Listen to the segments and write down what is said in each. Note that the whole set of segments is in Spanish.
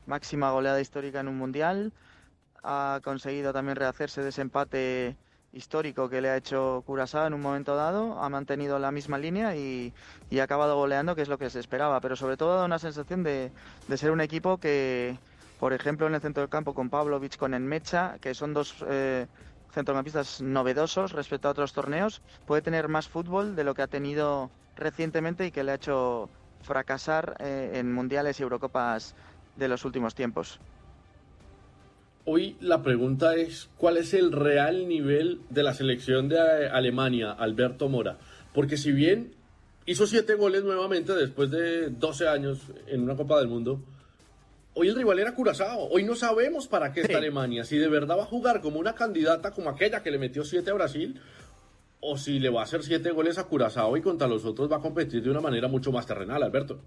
máxima goleada histórica en un mundial. Ha conseguido también rehacerse de ese empate histórico que le ha hecho Curazao en un momento dado. Ha mantenido la misma línea y ha acabado goleando, que es lo que se esperaba. Pero sobre todo ha dado una sensación de ser un equipo que, por ejemplo, en el centro del campo con Pavlovic, con Enmecha, que son dos centrocampistas novedosos respecto a otros torneos, puede tener más fútbol de lo que ha tenido recientemente y que le ha hecho fracasar en mundiales y Eurocopas de los últimos tiempos. Hoy la pregunta es, ¿cuál es el real nivel de la selección de Alemania, Alberto Mora? Porque si bien hizo 7 goles nuevamente después de 12 años en una Copa del Mundo, hoy el rival era Curazao. Hoy no sabemos para qué está Sí. Alemania. Si de verdad va a jugar como una candidata como aquella que le metió 7 a Brasil, o si le va a hacer 7 goles a Curazao y contra los otros va a competir de una manera mucho más terrenal, Alberto.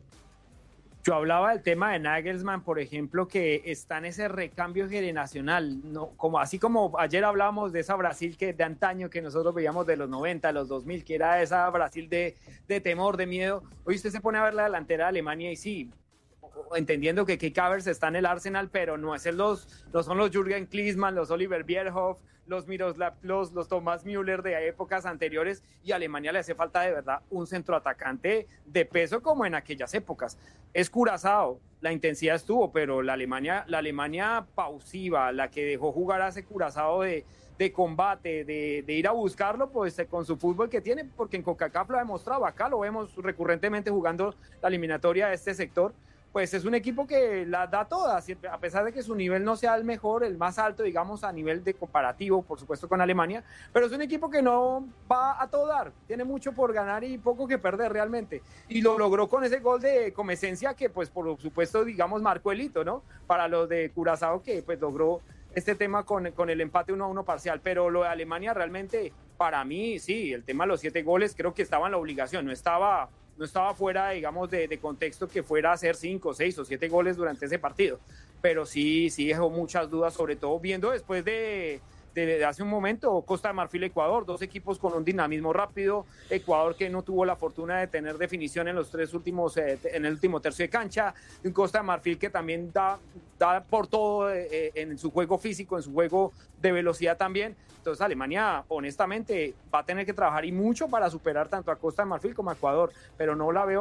Yo hablaba del tema de Nagelsmann, por ejemplo, que está en ese recambio generacional, ¿no? Como, así como ayer hablábamos de esa Brasil que de antaño que nosotros veíamos de los 90, los 2000, que era esa Brasil de temor, de miedo. Hoy usted se pone a ver la delantera de Alemania y sí, entendiendo que Kai Havertz está en el Arsenal, pero no son los Jürgen Klinsmann, los Oliver Bierhoff, los Miroslav, los Thomas Müller de épocas anteriores, y a Alemania le hace falta de verdad un centroatacante de peso como en aquellas épocas. Es Curazao, la intensidad estuvo, pero la Alemania pausiva, la que dejó jugar a ese Curazao de combate, de ir a buscarlo, pues con su fútbol que tiene, porque en CONCACAF lo ha demostrado, acá lo vemos recurrentemente jugando la eliminatoria de este sector. Pues es un equipo que las da todas, a pesar de que su nivel no sea el mejor, el más alto, digamos, a nivel de comparativo, por supuesto, con Alemania, pero es un equipo que no va a todo dar, tiene mucho por ganar y poco que perder realmente, y lo logró con ese gol de Comesencia que, pues, por supuesto, digamos, marcó el hito, ¿no? Para los de Curazao, que, pues, logró este tema con el empate 1-1 parcial, pero lo de Alemania realmente, para mí, sí, el tema de los 7 goles, creo que estaba en la obligación, no estaba fuera, digamos, de contexto que fuera a hacer 5, 6 o 7 goles durante ese partido, pero sí dejó muchas dudas, sobre todo viendo después de hace un momento, Costa de Marfil, Ecuador, 2 equipos con un dinamismo rápido, Ecuador que no tuvo la fortuna de tener definición en los 3 últimos, en el último tercio de cancha, un Costa de Marfil que también da por todo en su juego físico, en su juego de velocidad también. Entonces Alemania, honestamente, va a tener que trabajar y mucho para superar tanto a Costa de Marfil como a Ecuador, pero no la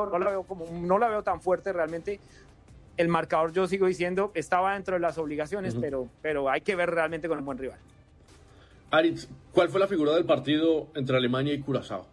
veo tan fuerte realmente. El marcador, yo sigo diciendo, estaba dentro de las obligaciones, pero hay que ver realmente con un buen rival. Aritz, ¿cuál fue la figura del partido entre Alemania y Curazao?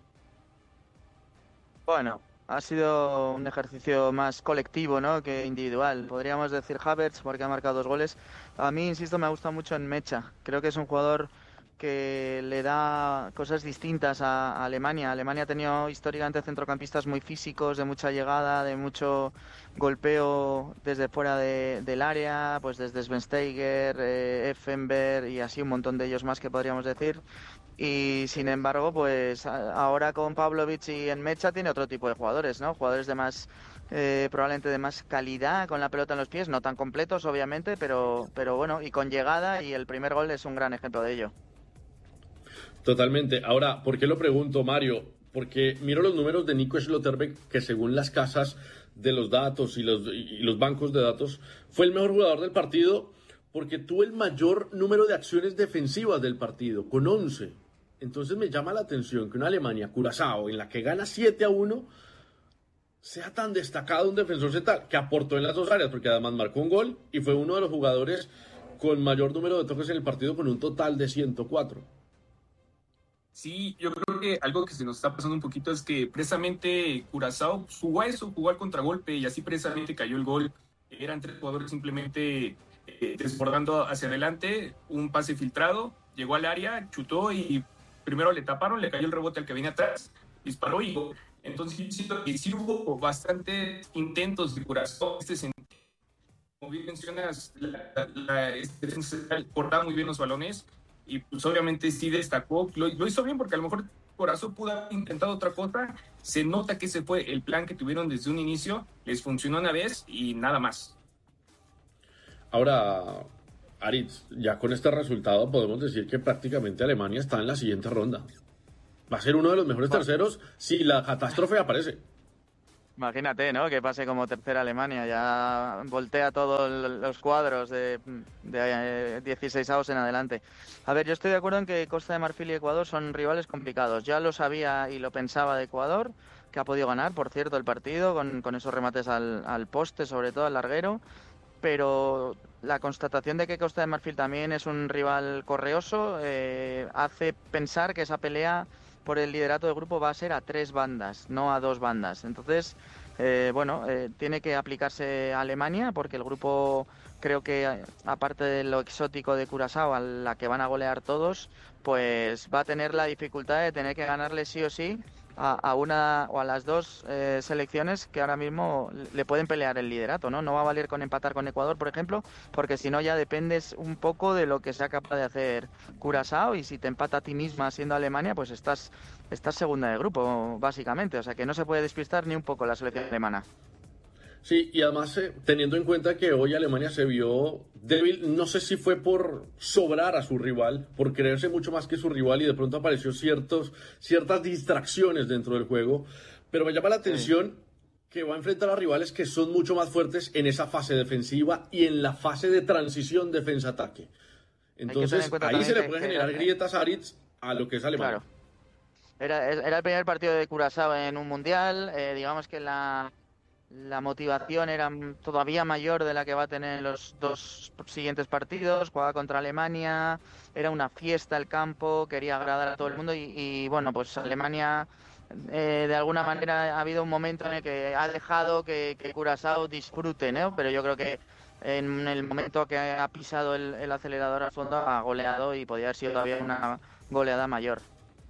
Bueno, ha sido un ejercicio más colectivo, ¿no?, que individual. Podríamos decir Havertz porque ha marcado 2 goles. A mí, insisto, me gusta mucho en Mecha. Creo que es un jugador que le da cosas distintas a Alemania. Alemania ha tenido históricamente centrocampistas muy físicos, de mucha llegada, de mucho golpeo desde fuera del área, pues desde Schweinsteiger, Effenberg y así un montón de ellos más que podríamos decir. Y sin embargo, pues ahora con Pavlovic y Enmecha tiene otro tipo de jugadores, ¿no? Jugadores de más, probablemente de más calidad, con la pelota en los pies, no tan completos obviamente, pero bueno, y con llegada, y el primer gol es un gran ejemplo de ello. Totalmente. Ahora, ¿por qué lo pregunto, Mario? Porque miro los números de Nico Schlotterbeck, que según las casas de los datos y los bancos de datos, fue el mejor jugador del partido porque tuvo el mayor número de acciones defensivas del partido, con 11. Entonces me llama la atención que una Alemania, Curazao, en la que gana 7-1, sea tan destacado un defensor central, que aportó en las 2 áreas, porque además marcó un gol y fue uno de los jugadores con mayor número de toques en el partido, con un total de 104. Sí, yo creo que algo que se nos está pasando un poquito es que precisamente Curazao jugó a eso, jugó al contragolpe y así precisamente cayó el gol. Eran 3 jugadores simplemente desbordando hacia adelante, un pase filtrado, llegó al área, chutó y primero le taparon, le cayó el rebote al que venía atrás, disparó y gol. Entonces yo siento que sí hubo bastantes intentos de Curazao, como bien mencionas, la defensa cortaba muy bien los balones y pues obviamente sí destacó, lo hizo bien porque a lo mejor Curazao pudo haber intentado otra cosa, se nota que ese fue el plan que tuvieron desde un inicio, les funcionó una vez y nada más. Ahora, Aritz, ya con este resultado podemos decir que prácticamente Alemania está en la siguiente ronda. Va a ser uno de los mejores terceros si la catástrofe aparece. Imagínate, ¿no? Que pase como tercera Alemania, ya voltea todos los cuadros de 16avos en adelante. A ver, yo estoy de acuerdo en que Costa de Marfil y Ecuador son rivales complicados. Ya lo sabía y lo pensaba de Ecuador, que ha podido ganar, por cierto, el partido con esos remates al poste, sobre todo al larguero. Pero la constatación de que Costa de Marfil también es un rival correoso hace pensar que esa pelea por el liderato del grupo va a ser a 3 bandas, no a 2 bandas. Entonces, tiene que aplicarse a Alemania porque el grupo, creo que aparte de lo exótico de Curazao, a la que van a golear todos, pues va a tener la dificultad de tener que ganarle sí o sí a una o a las dos selecciones que ahora mismo le pueden pelear el liderato, ¿no? No va a valer con empatar con Ecuador, por ejemplo, porque si no ya dependes un poco de lo que sea capaz de hacer Curazao, y si te empata a ti misma siendo Alemania, pues estás segunda de grupo, básicamente. O sea que no se puede despistar ni un poco la selección alemana. Sí, y además teniendo en cuenta que hoy Alemania se vio débil, no sé si fue por sobrar a su rival, por creerse mucho más que su rival y de pronto apareció ciertas distracciones dentro del juego, pero me llama la atención que va a enfrentar a rivales que son mucho más fuertes en esa fase defensiva y en la fase de transición defensa-ataque. Entonces ahí se le puede generar grietas a Aritz a lo que es Alemania. Claro. Era el primer partido de Curazao en un mundial, digamos que la motivación era todavía mayor de la que va a tener en los 2 siguientes partidos. Jugaba contra Alemania, era una fiesta el campo, quería agradar a todo el mundo y bueno, pues Alemania de alguna manera ha habido un momento en el que ha dejado que Curazao disfrute, ¿no? Pero yo creo que en el momento que ha pisado el acelerador al fondo ha goleado y podría haber sido todavía una goleada mayor.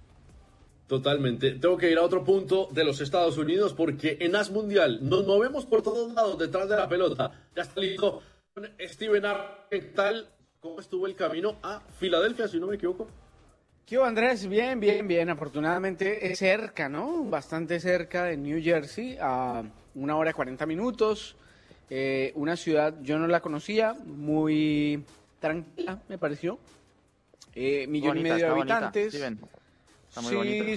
Totalmente. Tengo que ir a otro punto de los Estados Unidos porque en As Mundial nos movemos por todos lados detrás de la pelota. Ya está listo Steven Ar. ¿Qué tal? ¿Cómo estuvo el camino a Filadelfia, si no me equivoco? ¿Qué hubo, Andrés? Bien. Afortunadamente es cerca, ¿no? Bastante cerca de New Jersey, a 1 hora y 40 minutos. Una ciudad, yo no la conocía, muy tranquila, me pareció. 1,5 millones de habitantes. Está muy bonito.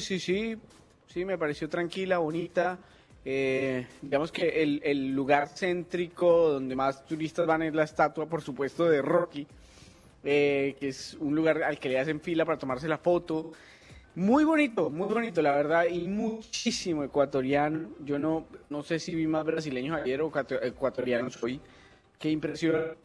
Sí, me pareció tranquila, bonita. Digamos que el lugar céntrico donde más turistas van es la estatua, por supuesto, de Rocky, que es un lugar al que le hacen fila para tomarse la foto. Muy bonito, la verdad, y muchísimo ecuatoriano. Yo no sé si vi más brasileños ayer o ecuatorianos hoy. Qué impresión.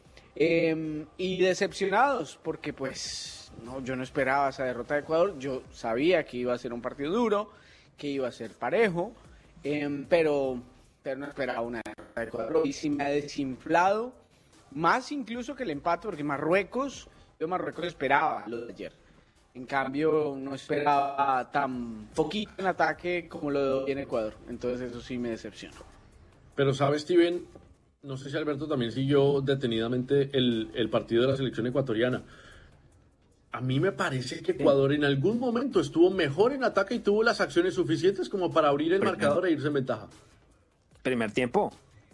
Y decepcionados, porque pues yo no esperaba esa derrota de Ecuador. Yo sabía que iba a ser un partido duro, que iba a ser parejo, pero no esperaba una derrota de Ecuador. Y sí me ha desinflado, más incluso que el empate, porque Marruecos esperaba lo de ayer. En cambio, no esperaba tan poquito en ataque como lo de en Ecuador. Entonces eso sí me decepcionó. Pero sabes, Steven, no sé si Alberto también siguió detenidamente el partido de la selección ecuatoriana. A mí me parece que Ecuador en algún momento estuvo mejor en ataque y tuvo las acciones suficientes como para abrir el marcador e irse en ventaja. Primer tiempo,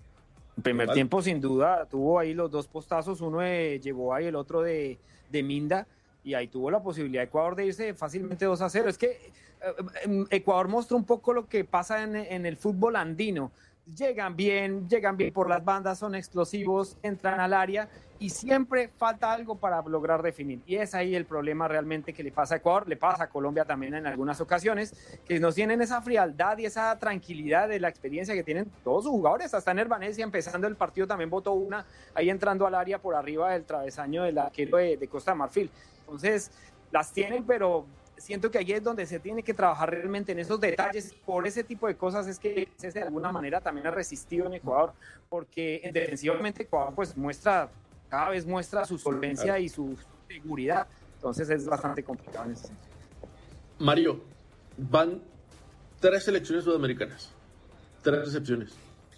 sin duda, tuvo ahí los 2 postazos, uno de Yeboah y el otro de Minda, y ahí tuvo la posibilidad de Ecuador de irse fácilmente 2-0. Es que Ecuador mostró un poco lo que pasa en el fútbol andino. Llegan bien por las bandas, son explosivos, entran al área y siempre falta algo para lograr definir. Y es ahí el problema realmente que le pasa a Ecuador, le pasa a Colombia también en algunas ocasiones, que nos tienen esa frialdad y esa tranquilidad de la experiencia que tienen todos sus jugadores. Hasta en Herbanesia, empezando el partido, también botó una ahí entrando al área por arriba del travesaño del arquero de Costa de Marfil. Entonces, las tienen, pero siento que ahí es donde se tiene que trabajar realmente en esos detalles. Por ese tipo de cosas es que de alguna manera también ha resistido en Ecuador, porque defensivamente Ecuador pues cada vez muestra su solvencia y su seguridad. Entonces es bastante complicado en ese sentido. Mario, van 3 selecciones sudamericanas, 3 recepciones.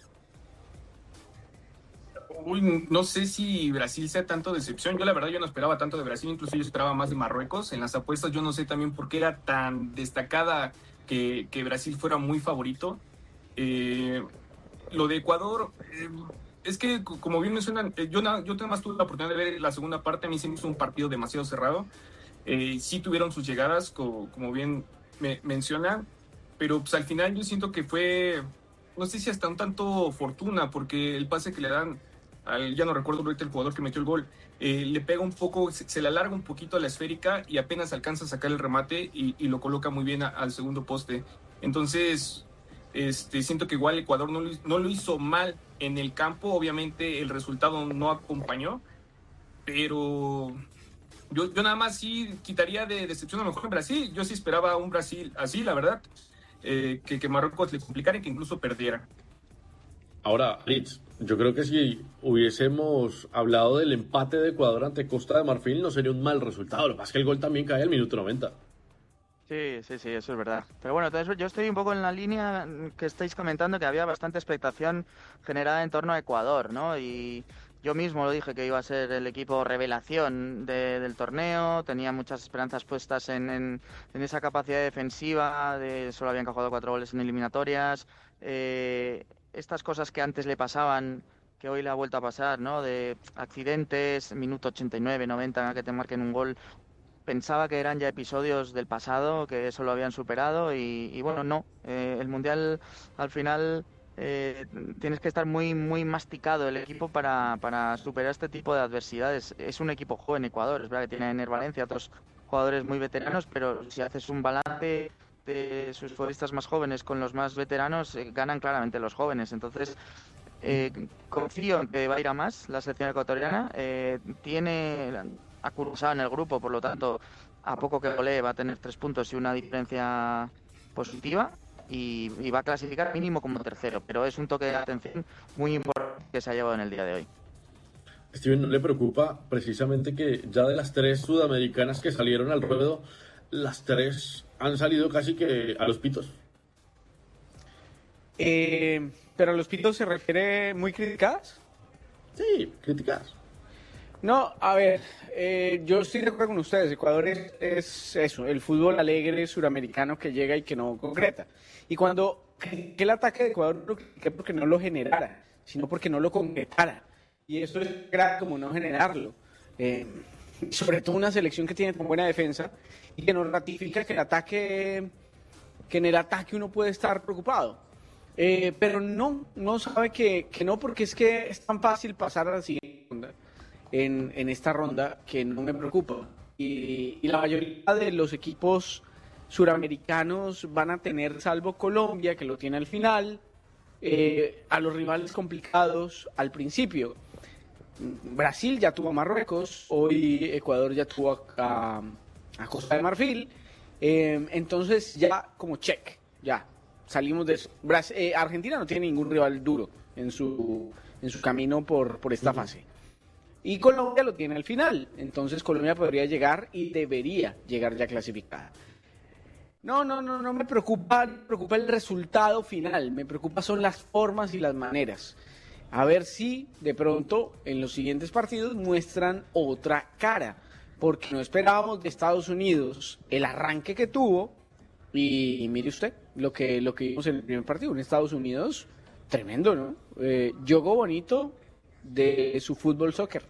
No sé si Brasil sea tanto decepción. Yo la verdad no esperaba tanto de Brasil, incluso yo esperaba más de Marruecos. En las apuestas yo no sé también por qué era tan destacada que Brasil fuera muy favorito. Lo de Ecuador, es que como bien mencionan, yo nada más tuve la oportunidad de ver la segunda parte. A mí se me hizo un partido demasiado cerrado. Sí tuvieron sus llegadas, como bien mencionan, pero pues al final yo siento que fue no sé si hasta un tanto fortuna, porque el pase que le dan, ya no recuerdo ahorita el jugador que metió el gol, le pega un poco, se le alarga un poquito a la esférica y apenas alcanza a sacar el remate y lo coloca muy bien al segundo poste. Entonces, siento que igual Ecuador no lo hizo mal en el campo, obviamente el resultado no acompañó, pero yo nada más sí quitaría de decepción a lo mejor en Brasil. Yo sí esperaba un Brasil así, la verdad, que Marruecos le complicara y que incluso perdiera. Ahora, Rich, yo creo que si hubiésemos hablado del empate de Ecuador ante Costa de Marfil no sería un mal resultado. Lo que pasa es que el gol también cae al minuto 90. Sí, eso es verdad. Pero bueno, entonces yo estoy un poco en la línea que estáis comentando, que había bastante expectación generada en torno a Ecuador, ¿no? Y yo mismo lo dije que iba a ser el equipo revelación del torneo, tenía muchas esperanzas puestas en esa capacidad defensiva, solo habían encajado 4 goles en eliminatorias, estas cosas que antes le pasaban, que hoy le ha vuelto a pasar, ¿no? De accidentes, minuto 89, 90, que te marquen un gol. Pensaba que eran ya episodios del pasado, que eso lo habían superado y bueno, no. El Mundial al final tienes que estar muy masticado el equipo para superar este tipo de adversidades. Es un equipo joven Ecuador, es verdad que tiene a Ener Valencia, otros jugadores muy veteranos, pero si haces un balance de sus futbolistas más jóvenes con los más veteranos, ganan claramente los jóvenes. Entonces, confío en que va a ir a más la selección ecuatoriana. Ha cursado en el grupo, por lo tanto, a poco que golee va a tener 3 puntos y una diferencia positiva y va a clasificar mínimo como tercero, pero es un toque de atención muy importante que se ha llevado en el día de hoy. Steven, ¿no le preocupa precisamente que ya de las 3 sudamericanas que salieron al ruedo, las 3 han salido casi que a los pitos? ¿Pero a los pitos se refiere muy criticadas? Sí, criticadas. No, a ver, yo estoy de acuerdo con ustedes. Ecuador es eso, el fútbol alegre suramericano que llega y que no concreta. Y cuando que el ataque de Ecuador lo critiqué porque no lo generara, sino porque no lo concretara. Y eso es grave como no generarlo. Sobre todo una selección que tiene tan buena defensa y que nos ratifica que en el ataque uno puede estar preocupado. Pero no sabe que no, porque es que es tan fácil pasar a la siguiente ronda. En esta ronda que no me preocupa y la mayoría de los equipos suramericanos van a tener, salvo Colombia que lo tiene al final, a los rivales complicados al principio. Brasil ya tuvo a Marruecos, hoy Ecuador ya tuvo a Costa de Marfil, entonces ya como check, ya salimos de eso. Argentina no tiene ningún rival duro en su camino por esta fase. Y Colombia lo tiene al final, entonces Colombia podría llegar y debería llegar ya clasificada. No me preocupa el resultado final, me preocupa son las formas y las maneras. A ver si de pronto en los siguientes partidos muestran otra cara, porque no esperábamos de Estados Unidos el arranque que tuvo y mire usted lo que vimos en el primer partido, en Estados Unidos, tremendo, ¿no? Juego bonito de su fútbol soccer.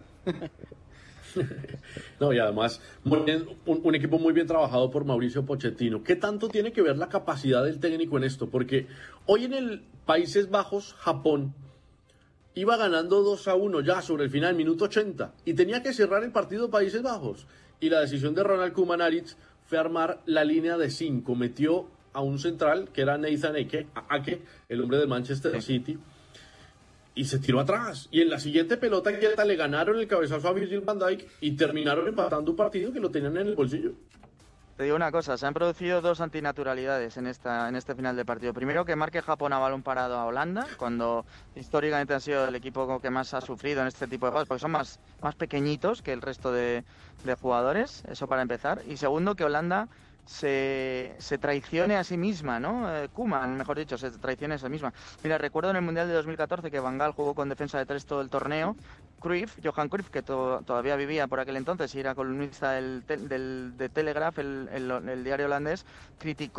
No, y además un equipo muy bien trabajado por Mauricio Pochettino. ¿Qué tanto tiene que ver la capacidad del técnico en esto? Porque hoy en el Países Bajos, Japón iba ganando 2-1 ya sobre el final, minuto 80, y tenía que cerrar el partido Países Bajos. Y la decisión de Ronald Koeman fue armar la línea de 5. Metió a un central que era Nathan Ake, el hombre del Manchester City, y se tiró atrás. Y en la siguiente pelota quieta le ganaron el cabezazo a Virgil van Dijk y terminaron empatando un partido que lo tenían en el bolsillo. Te digo una cosa, se han producido 2 antinaturalidades en este final de partido. Primero, que marque Japón a balón parado a Holanda, cuando históricamente ha sido el equipo que más ha sufrido en este tipo de juegos, porque son más pequeñitos que el resto de jugadores, eso para empezar. Y segundo, que Holanda se traicione a sí misma, ¿no? Koeman, mejor dicho, se traicione a sí misma. Mira, recuerdo en el Mundial de 2014 que Van Gaal jugó con defensa de 3 todo el torneo. Johan Cruyff, que todavía vivía por aquel entonces y era columnista de Telegraph, el diario holandés, criticó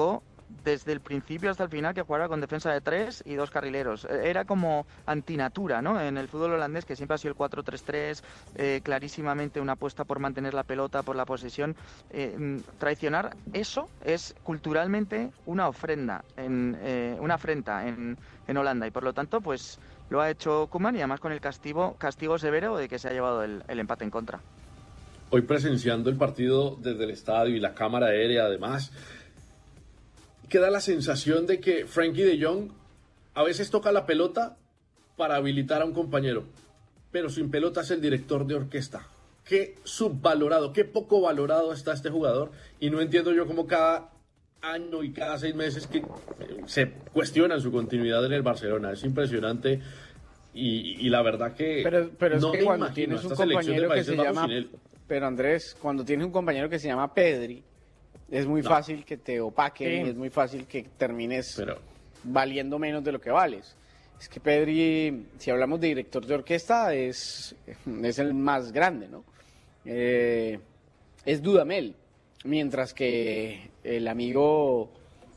desde el principio hasta el final que jugara con defensa de 3 y 2 carrileros. Era como antinatura, ¿no? En el fútbol holandés, que siempre ha sido el 4-3-3, clarísimamente una apuesta por mantener la pelota, por la posesión. Traicionar eso es culturalmente una ofrenda, una afrenta en Holanda, y por lo tanto, pues lo ha hecho Koeman, y además con el castigo severo de que se ha llevado el empate en contra. Hoy presenciando el partido desde el estadio y la cámara aérea además, queda la sensación de que Frenkie de Jong a veces toca la pelota para habilitar a un compañero, pero sin pelota es el director de orquesta. Qué subvalorado, qué poco valorado está este jugador, y no entiendo yo cómo cada año y cada 6 meses que se cuestiona su continuidad en el Barcelona. Es impresionante, y la verdad que pero es no que me cuando imagino tienes un esta selección de compañero que Países se Bajos llama sin él. Pero Andrés, cuando tienes un compañero que se llama Pedri, es muy fácil que te opaquen, Sí. es muy fácil que termines Pero valiendo menos de lo que vales. Es que Pedri, si hablamos de director de orquesta, es el más grande, ¿no? Es Dudamel, mientras que el amigo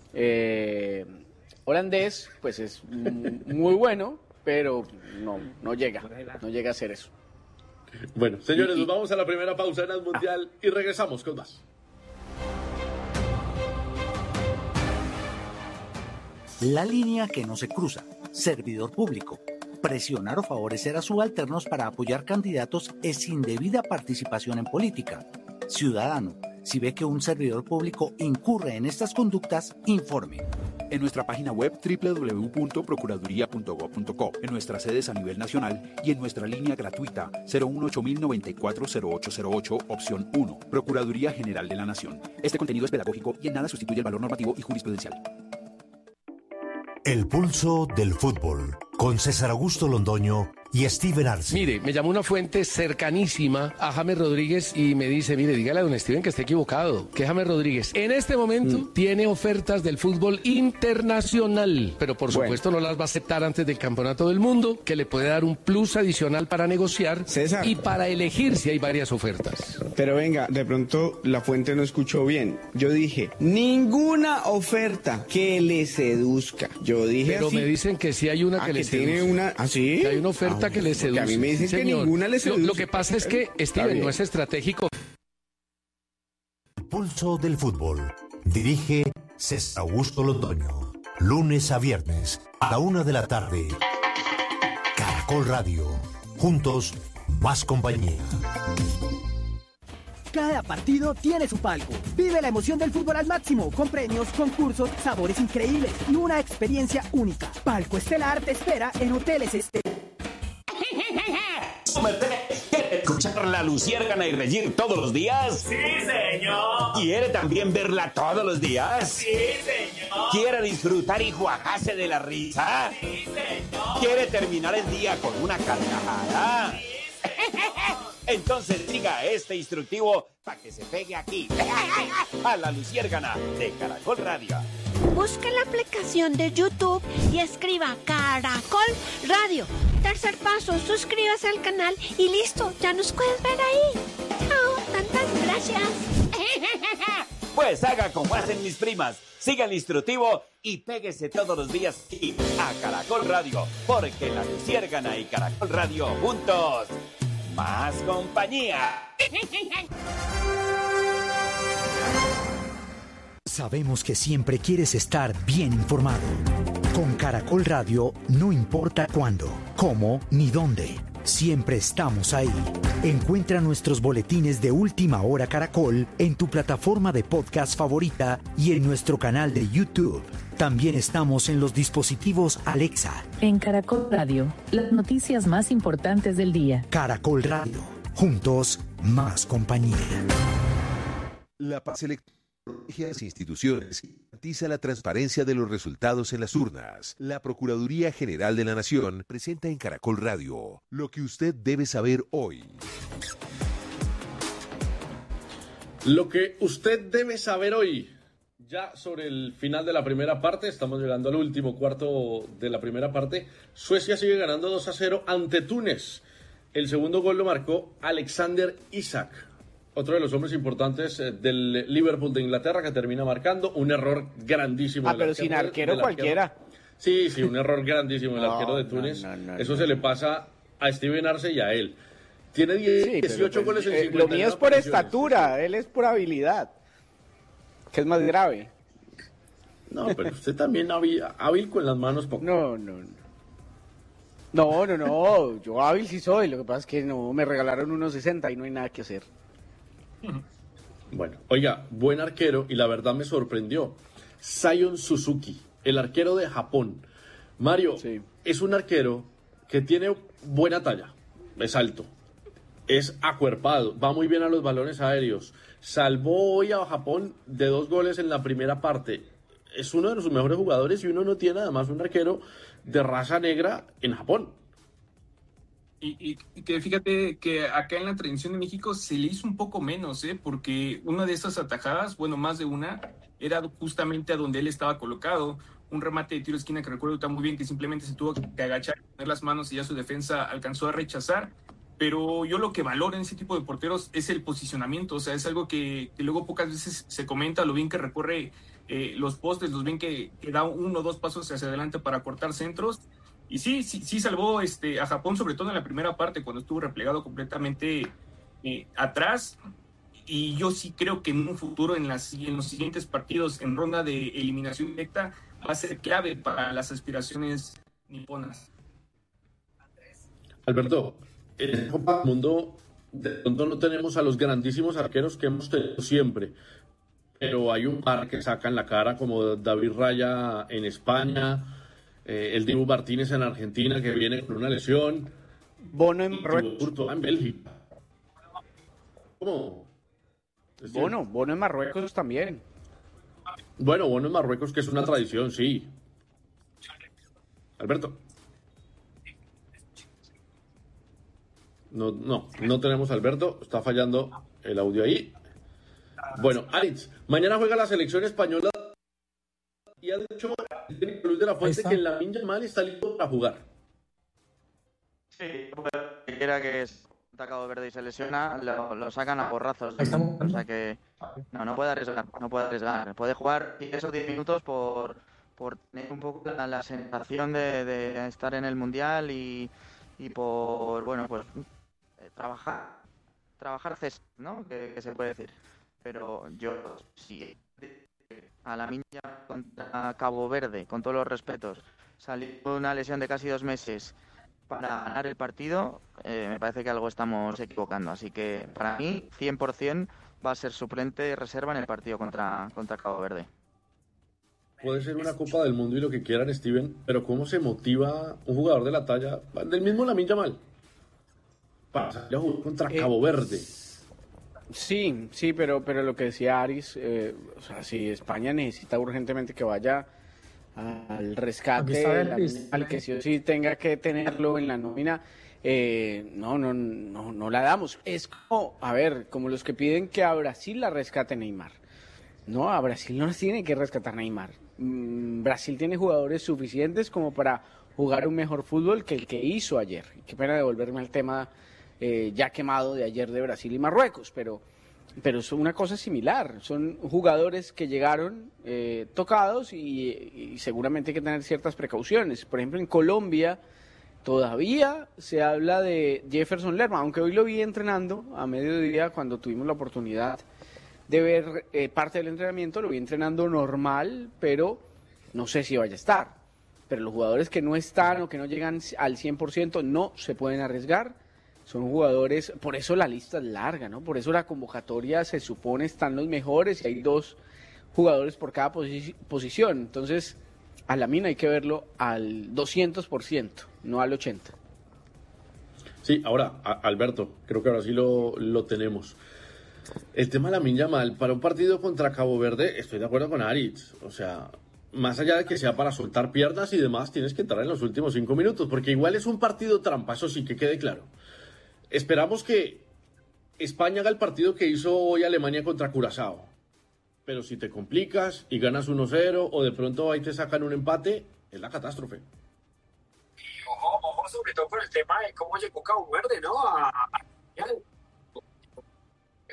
holandés, pues es muy bueno, pero no llega a ser eso. bueno, señores, nos vamos a la primera pausa en el Mundial y regresamos con más. La línea que no se cruza. Servidor público. Presionar o favorecer a subalternos para apoyar candidatos es indebida participación en política. Ciudadano, si ve que un servidor público incurre en estas conductas, informe. En nuestra página web www.procuraduría.gov.co, en nuestras sedes a nivel nacional y en nuestra línea gratuita 018-094-0808, opción 1, Procuraduría General de la Nación. Este contenido es pedagógico y en nada sustituye el valor normativo y jurisprudencial. El pulso del fútbol, con César Augusto Londoño y Steven Arce. Mire, me llamó una fuente cercanísima a James Rodríguez y me dice, mire, dígale a don Steven que está equivocado, que James Rodríguez en este momento tiene ofertas del fútbol internacional, pero por supuesto no las va a aceptar antes del Campeonato del Mundo, que le puede dar un plus adicional para negociar César. Y para elegir si hay varias ofertas. Pero venga, de pronto la fuente no escuchó bien. Yo dije, ninguna oferta que le seduzca. Yo dije Pero así. me dicen que sí hay una que le tiene seduce. una, ¿ah, sí? Que hay una oferta que le seduce. A mí me dicen Sí, que señor. ninguna le seduce. Lo que pasa es que, Steven, no es estratégico. El pulso del fútbol. Dirige César Augusto Londoño. Lunes a viernes, a la 1 de la tarde. Caracol Radio. Juntos, más compañía. Cada partido tiene su palco. Vive la emoción del fútbol al máximo, con premios, concursos, sabores increíbles y una experiencia única. Palco Estelar te espera en Hoteles Estelar. ¿Quiere escuchar la Luciérgana y reír todos los días? ¡Sí, señor! ¿Quiere también verla todos los días? ¡Sí, señor! ¿Quiere disfrutar y juagarse de la risa? ¡Sí, señor! ¿Quiere terminar el día con una carcajada? ¡Sí, señor! Entonces siga este instructivo para que se pegue aquí, a la Luciérgana de Caracol Radio. Busque la aplicación de YouTube y escriba Caracol Radio. Tercer paso, suscríbase al canal y listo, ya nos puedes ver ahí. Chao, tantas gracias. Pues haga como hacen mis primas, siga el instructivo y péguese todos los días aquí a Caracol Radio, porque la Luciérgana y Caracol Radio juntos, más compañía. Sabemos que siempre quieres estar bien informado. Con Caracol Radio, no importa cuándo, cómo ni dónde, siempre estamos ahí. Encuentra nuestros boletines de Última Hora Caracol en tu plataforma de podcast favorita y en nuestro canal de YouTube. También estamos en los dispositivos Alexa. En Caracol Radio, las noticias más importantes del día. Caracol Radio, juntos, más compañía. La paz electoral protege a las instituciones y garantiza la transparencia de los resultados en las urnas. La Procuraduría General de la Nación presenta en Caracol Radio lo que usted debe saber hoy. Lo que usted debe saber hoy. Ya sobre el final de la primera parte, estamos llegando al último cuarto de la primera parte. Suecia sigue ganando 2-0 ante Túnez. El segundo gol lo marcó Alexander Isak. otro de los hombres importantes del Liverpool de Inglaterra, que termina marcando un error grandísimo. Pero sin arquero cualquiera. Sí, un error grandísimo del arquero de Túnez. Eso se le pasa a Steven Arce y a él. Tiene 18 goles en 50. Lo mío es por estatura, él es por habilidad, que es más grave. No, pero usted también hábil con las manos. No, yo hábil sí soy, lo que pasa es que no me regalaron unos 60 y no hay nada que hacer. Bueno, oiga, buen arquero, y la verdad me sorprendió. Sion Suzuki, el arquero de Japón. Mario, es un arquero que tiene buena talla, es alto, es acuerpado, va muy bien a los balones aéreos. Salvó hoy a Japón de 2 goles en la primera parte. Es uno de sus mejores jugadores y uno no tiene además un arquero de raza negra en Japón. Y que fíjate que acá en la tradición de México se le hizo un poco menos, porque una de esas atajadas, bueno, más de una, era justamente a donde él estaba colocado. Un remate de tiro de esquina que recuerdo tan muy bien, que simplemente se tuvo que agachar, poner las manos y ya su defensa alcanzó a rechazar. Pero yo lo que valoro en ese tipo de porteros es el posicionamiento. O sea, es algo que luego pocas veces se comenta, lo bien que recorre los postes, los bien que da 1 o 2 pasos hacia adelante para cortar centros. Y sí salvó a Japón, sobre todo en la primera parte, cuando estuvo replegado completamente atrás. Y yo sí creo que en un futuro, en los siguientes partidos, en ronda de eliminación directa, va a ser clave para las aspiraciones niponas. Alberto, en el Copa del Mundo de pronto no tenemos a los grandísimos arqueros que hemos tenido siempre, pero hay un par que sacan la cara, como David Raya en España, el Dibu Martínez en Argentina, que viene con una lesión. Bono en Marruecos. En Bélgica. ¿Cómo? Bono en Marruecos también. Bueno, Bono en Marruecos, que es una tradición, sí. Alberto. No tenemos a Alberto, está fallando el audio ahí. Bueno, Alex, mañana juega la selección española y ha dicho Luis de la Fuente que Lamine Yamal está listo para jugar. Sí, quiera que es Cabo Verde y se lesiona, lo sacan a porrazos. O sea que no puede arriesgar. Puede jugar esos 10 minutos por tener un poco la sensación de estar en el Mundial y por, bueno, pues trabajar césped, ¿no? Que se puede decir. Pero yo sí, a Lamine Yamal contra Cabo Verde, con todos los respetos, salir con una lesión de casi 2 meses para ganar el partido, me parece que algo estamos equivocando. Así que para mí, 100% va a ser suplente y reserva en el partido contra Cabo Verde. Puede ser una Copa del Mundo y lo que quieran, Steven, pero ¿cómo se motiva un jugador de la talla del mismo Lamine Yamal para salir a jugar contra Cabo Verde? Sí, pero lo que decía Aris, o sea, si España necesita urgentemente que vaya al rescate, al que sí o sí tenga que tenerlo en la nómina, no la damos. Es como, como los que piden que a Brasil la rescate Neymar. No, a Brasil no las tiene que rescatar Neymar. Brasil tiene jugadores suficientes como para jugar un mejor fútbol que el que hizo ayer. Qué pena devolverme al tema ya quemado de ayer de Brasil y Marruecos, pero es una cosa similar. Son jugadores que llegaron tocados y seguramente hay que tener ciertas precauciones. Por ejemplo, en Colombia todavía se habla de Jefferson Lerma, aunque hoy lo vi entrenando a mediodía cuando tuvimos la oportunidad de ver parte del entrenamiento. Lo vi entrenando normal, pero no sé si vaya a estar. Pero los jugadores que no están o que no llegan al 100% no se pueden arriesgar. Son jugadores, por eso la lista es larga, ¿no? Por eso la convocatoria se supone están los mejores y hay 2 jugadores por cada posición. Entonces, a Lamine hay que verlo al 200%, no al 80%. Sí, ahora, Alberto, creo que ahora sí lo tenemos. El tema de Lamine Yamal, para un partido contra Cabo Verde, estoy de acuerdo con Aritz. O sea, más allá de que sea para soltar piernas y demás, tienes que entrar en los últimos 5 minutos, porque igual es un partido trampa, eso sí que quede claro. Esperamos que España haga el partido que hizo hoy Alemania contra Curazao. Pero si te complicas y ganas 1-0 o de pronto ahí te sacan un empate, es la catástrofe. Y ojo sobre todo por el tema de cómo llegó Cabo Verde, ¿no?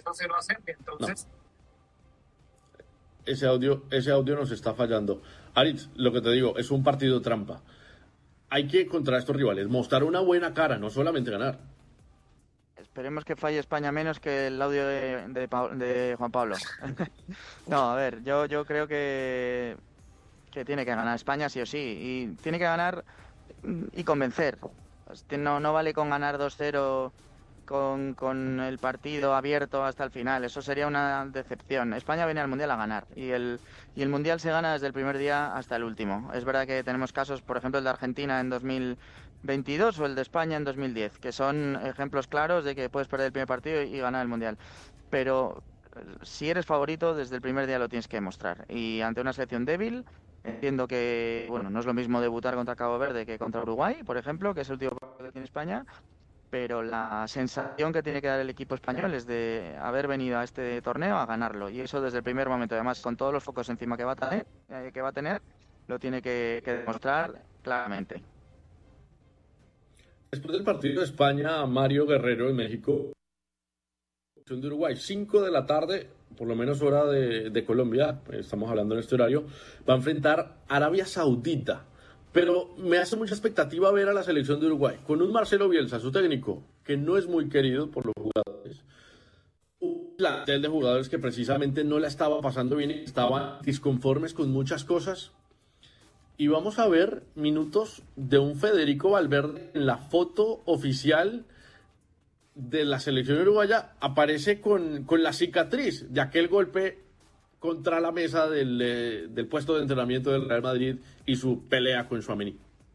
4-0 a Serbia. Entonces... No. Ese audio nos está fallando. Aritz, lo que te digo, es un partido trampa. Hay que, contra estos rivales, mostrar una buena cara, no solamente ganar. Esperemos que falle España menos que el audio de Juan Pablo. No, a ver, yo creo que tiene que ganar España sí o sí. Y tiene que ganar y convencer. No vale con ganar 2-0 con el partido abierto hasta el final. Eso sería una decepción. España viene al Mundial a ganar. Y el Mundial se gana desde el primer día hasta el último. Es verdad que tenemos casos, por ejemplo, el de Argentina en 2022 o el de España en 2010, que son ejemplos claros de que puedes perder el primer partido y ganar el Mundial. Pero si eres favorito, desde el primer día lo tienes que demostrar. Y ante una selección débil, entiendo que no es lo mismo debutar contra Cabo Verde que contra Uruguay, por ejemplo, que es el último partido que tiene España, pero la sensación que tiene que dar el equipo español es de haber venido a este torneo a ganarlo. Y eso desde el primer momento, además con todos los focos encima que va a tener, lo tiene que demostrar claramente. Después del partido de España, Mario Guerrero en México, de Uruguay, 5 de la tarde, por lo menos hora de Colombia, estamos hablando en este horario, va a enfrentar a Arabia Saudita. Pero me hace mucha expectativa ver a la selección de Uruguay, con un Marcelo Bielsa, su técnico, que no es muy querido por los jugadores, un plantel de jugadores que precisamente no la estaba pasando bien y estaban disconformes con muchas cosas. Y vamos a ver minutos de un Federico Valverde en la foto oficial de la selección uruguaya. Aparece con la cicatriz de aquel golpe contra la mesa del puesto de entrenamiento del Real Madrid y su pelea con Tchouaméni.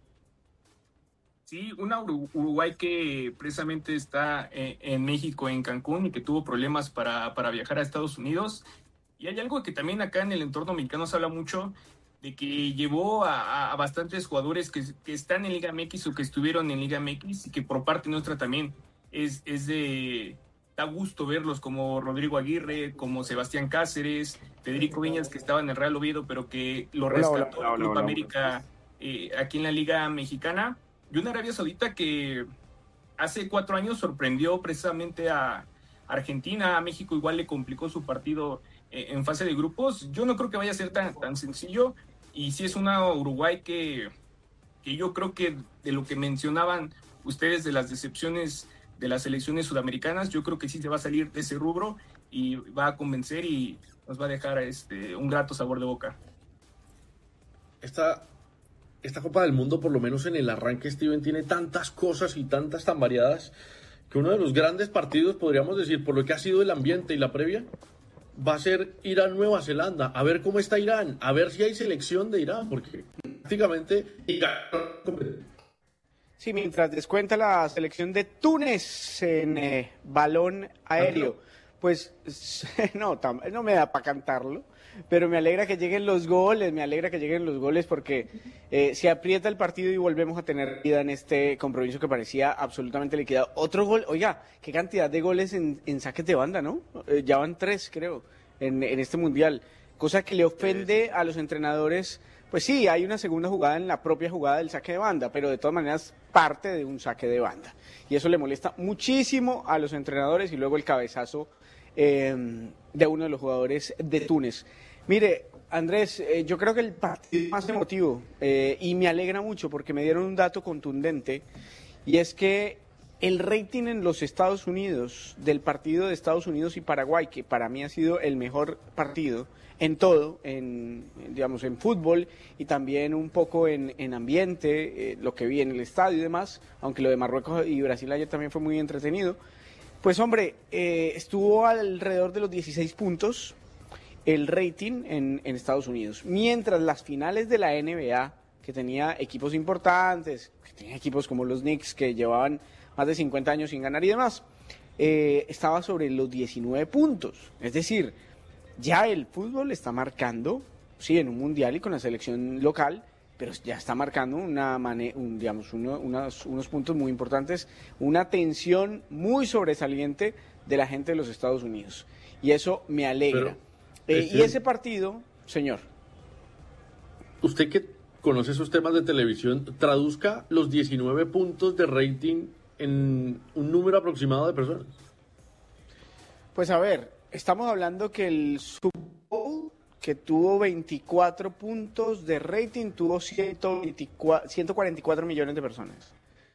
Sí, una Uruguay que precisamente está en México, en Cancún, y que tuvo problemas para viajar a Estados Unidos. Y hay algo que también acá en el entorno mexicano se habla mucho, de que llevó a bastantes jugadores que están en Liga MX o que estuvieron en Liga MX, y que por parte nuestra también da gusto verlos, como Rodrigo Aguirre, como Sebastián Cáceres, Federico Viñas, que estaba en el Real Oviedo, pero que lo rescató el Club América aquí en la Liga Mexicana. Y una Arabia Saudita que hace 4 años sorprendió precisamente a Argentina. A México igual le complicó su partido en fase de grupos. Yo no creo que vaya a ser tan sencillo. Y sí es una Uruguay que yo creo que de lo que mencionaban ustedes de las decepciones de las selecciones sudamericanas, yo creo que sí se va a salir de ese rubro y va a convencer y nos va a dejar un grato sabor de boca. Esta Copa del Mundo, por lo menos en el arranque, Steven, tiene tantas cosas y tantas tan variadas que uno de los grandes partidos, podríamos decir, por lo que ha sido el ambiente y la previa, va a ser Irán-Nueva Zelanda. A ver cómo está Irán, a ver si hay selección de Irán, porque prácticamente... Sí, mientras descuenta la selección de Túnez en balón aéreo. Pues no me da para cantarlo, pero me alegra que lleguen los goles, porque se aprieta el partido y volvemos a tener vida en este compromiso que parecía absolutamente liquidado. Otro gol, oiga, qué cantidad de goles en saques de banda, ¿no? Ya van 3, creo, en este Mundial, cosa que le ofende a los entrenadores. Pues sí, hay una segunda jugada en la propia jugada del saque de banda, pero de todas maneras parte de un saque de banda. Y eso le molesta muchísimo a los entrenadores, y luego el cabezazo de uno de los jugadores de Túnez. Mire, Andrés, yo creo que el partido más emotivo, y me alegra mucho porque me dieron un dato contundente, y es que el rating en los Estados Unidos del partido de Estados Unidos y Paraguay, que para mí ha sido el mejor partido en todo, en fútbol y también un poco en ambiente, lo que vi en el estadio y demás, aunque lo de Marruecos y Brasil ayer también fue muy entretenido. Pues hombre, estuvo alrededor de los 16 puntos el rating en Estados Unidos, mientras las finales de la NBA, que tenía equipos importantes, que tenía equipos como los Knicks que llevaban más de 50 años sin ganar y demás, estaba sobre los 19 puntos. Es decir, ya el fútbol está marcando, sí, en un mundial y con la selección local, pero ya está marcando unos puntos muy importantes, una tensión muy sobresaliente de la gente de los Estados Unidos. Y eso me alegra. Y ese partido, señor. Usted que conoce esos temas de televisión, traduzca los 19 puntos de rating en un número aproximado de personas. Pues a ver, estamos hablando que el Super Bowl, que tuvo 24 puntos de rating, tuvo 144 millones de personas.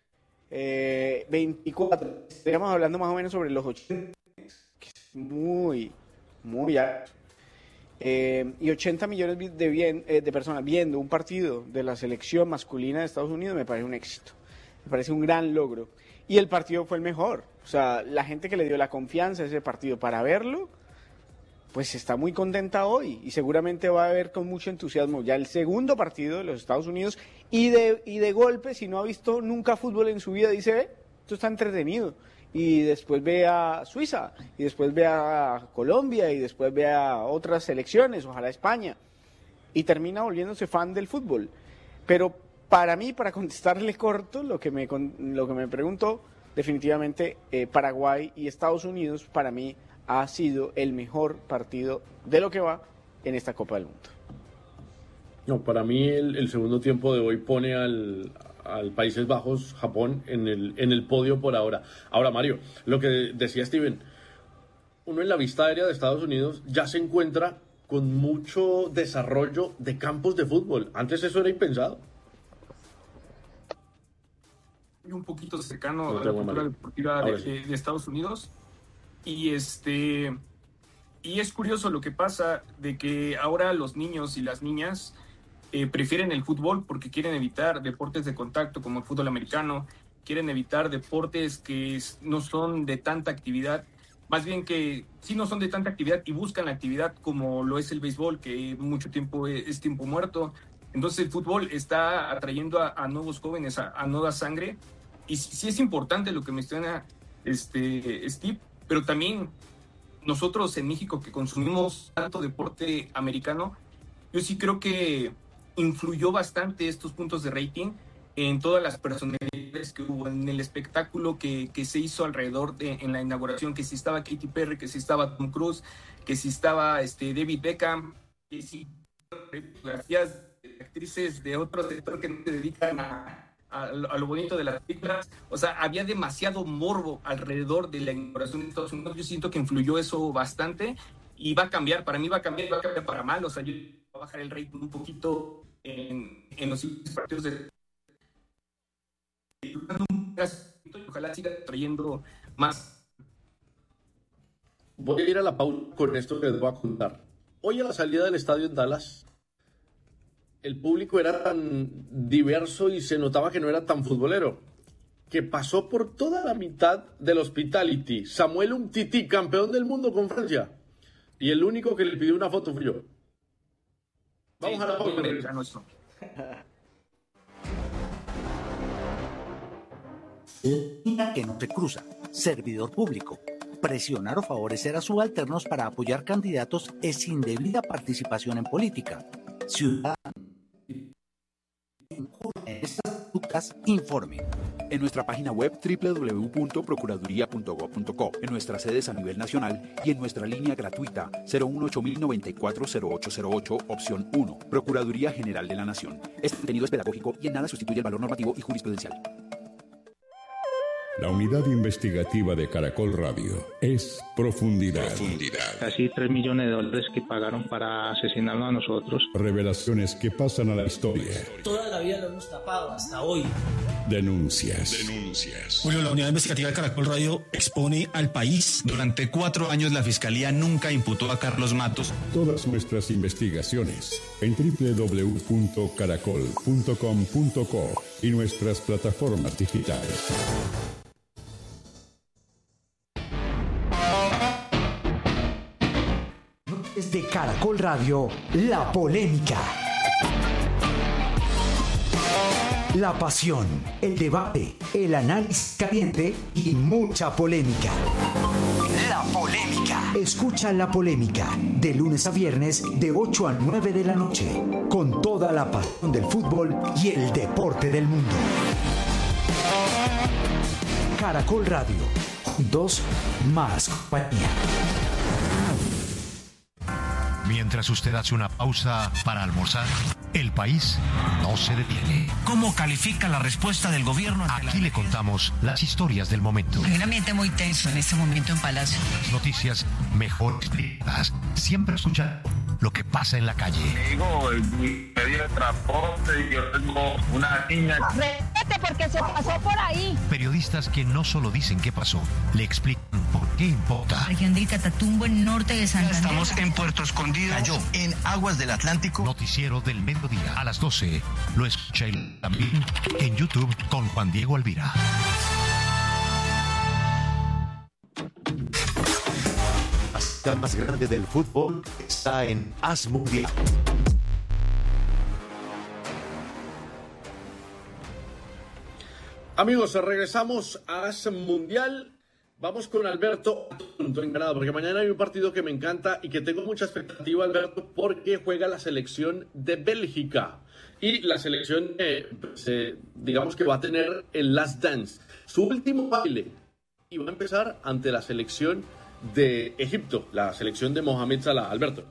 24, estamos hablando más o menos sobre los 80, que es muy alto. Y 80 millones de personas viendo un partido de la selección masculina de Estados Unidos me parece un éxito, me parece un gran logro. Y el partido fue el mejor, o sea, la gente que le dio la confianza a ese partido para verlo, pues está muy contenta hoy y seguramente va a ver con mucho entusiasmo ya el segundo partido de los Estados Unidos y de golpe, si no ha visto nunca fútbol en su vida, dice, esto está entretenido. Y después ve a Suiza, y después ve a Colombia, y después ve a otras selecciones, ojalá España, y termina volviéndose fan del fútbol. Pero para mí, para contestarle corto, lo que me preguntó, definitivamente Paraguay y Estados Unidos, para mí, ha sido el mejor partido de lo que va en esta Copa del Mundo. No, para mí el segundo tiempo de hoy pone al Países Bajos, Japón, en el podio por ahora. Ahora, Mario, lo que decía Steven, uno en la vista aérea de Estados Unidos ya se encuentra con mucho desarrollo de campos de fútbol. Antes eso era impensado. Un poquito cercano a la cultura deportiva de Estados Unidos. Y es curioso lo que pasa de que ahora los niños y las niñas prefieren el fútbol porque quieren evitar deportes de contacto como el fútbol americano, quieren evitar deportes que no son de tanta actividad, más bien que sí no son de tanta actividad y buscan la actividad como lo es el béisbol, que mucho tiempo es tiempo muerto. Entonces el fútbol está atrayendo a nuevos jóvenes, a nueva sangre, y sí es importante lo que menciona Steve, pero también nosotros en México que consumimos tanto deporte americano, yo sí creo que influyó bastante estos puntos de rating en todas las personalidades que hubo, en el espectáculo que se hizo alrededor en la inauguración, que si estaba Katy Perry, que si estaba Tom Cruise, que si estaba David Beckham, que si fotografías de actrices de otro sector que no se dedican a lo bonito de las películas. O sea, había demasiado morbo alrededor de la inauguración de Estados Unidos. Yo siento que influyó eso bastante y va a cambiar, para mí va a cambiar para mal. O sea, yo voy a bajar el rating un poquito en los partidos de... Ojalá siga trayendo más. Voy a ir a la pausa con esto que les voy a contar. Hoy a la salida del estadio en Dallas, el público era tan diverso y se notaba que no era tan futbolero, que pasó por toda la mitad del hospitality Samuel Umtiti, campeón del mundo con Francia, y el único que le pidió una foto fui yo. Vamos a la pausa. Línea que no se cruza. Servidor público. Presionar o favorecer a subalternos para apoyar candidatos es indebida participación en política. Ciudadano. Estas conductas, informe. En nuestra página web www.procuraduría.gov.co, en nuestras sedes a nivel nacional y en nuestra línea gratuita 018-094-0808, opción 1. Procuraduría General de la Nación. Este contenido es pedagógico y en nada sustituye el valor normativo y jurisprudencial. La unidad investigativa de Caracol Radio es Profundidad. Casi $3 millones que pagaron para asesinarnos a nosotros. Revelaciones que pasan a la historia. Toda la vida lo hemos tapado hasta hoy. Denuncias. Julio, la unidad investigativa de Caracol Radio expone al país. Durante 4 años la Fiscalía nunca imputó a Carlos Matos. Todas nuestras investigaciones en www.caracol.com.co y nuestras plataformas digitales. Desde Caracol Radio, la polémica. La pasión, el debate, el análisis caliente y mucha polémica. La polémica. Escucha La Polémica de lunes a viernes de 8 a 9 de la noche con toda la pasión del fútbol y el deporte del mundo. Caracol Radio, juntos más compañía. Mientras usted hace una pausa para almorzar, el país no se detiene. ¿Cómo califica la respuesta del gobierno? Aquí le contamos las historias del momento. Hay un ambiente muy tenso en este momento en Palacio. Las noticias mejor explicadas. Siempre escuchando lo que pasa en la calle. Digo, el medio de transporte, yo tengo una niña. Vete porque se pasó por ahí. Periodistas que no solo dicen qué pasó, le explican por qué importa. Región del Catatumbo, en norte de Santander. Estamos en Puerto Escondido. Cayó en aguas del Atlántico. Noticiero del mediodía a las 12. Lo escucha también en YouTube con Juan Diego Alvira. La más grande del fútbol está en AS Mundial. Amigos, regresamos a AS Mundial. Vamos con Alberto en Granada, porque mañana hay un partido que me encanta y que tengo mucha expectativa, Alberto, porque juega la selección de Bélgica. Y la selección, digamos que va a tener el Last Dance, su último baile, y va a empezar ante la selección de Egipto, la selección de Mohamed Salah. Alberto.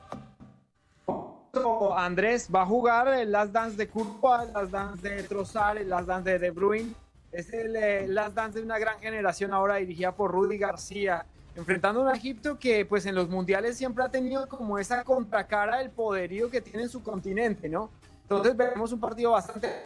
Andrés va a jugar el Last Dance de Courtois, el Last Dance de Trossard, el Last Dance de Bruyne. Es el Last Dance de una gran generación ahora dirigida por Rudy García, enfrentando a un Egipto que pues en los mundiales siempre ha tenido como esa contracara del poderío que tiene en su continente, ¿no? Entonces veremos un partido bastante...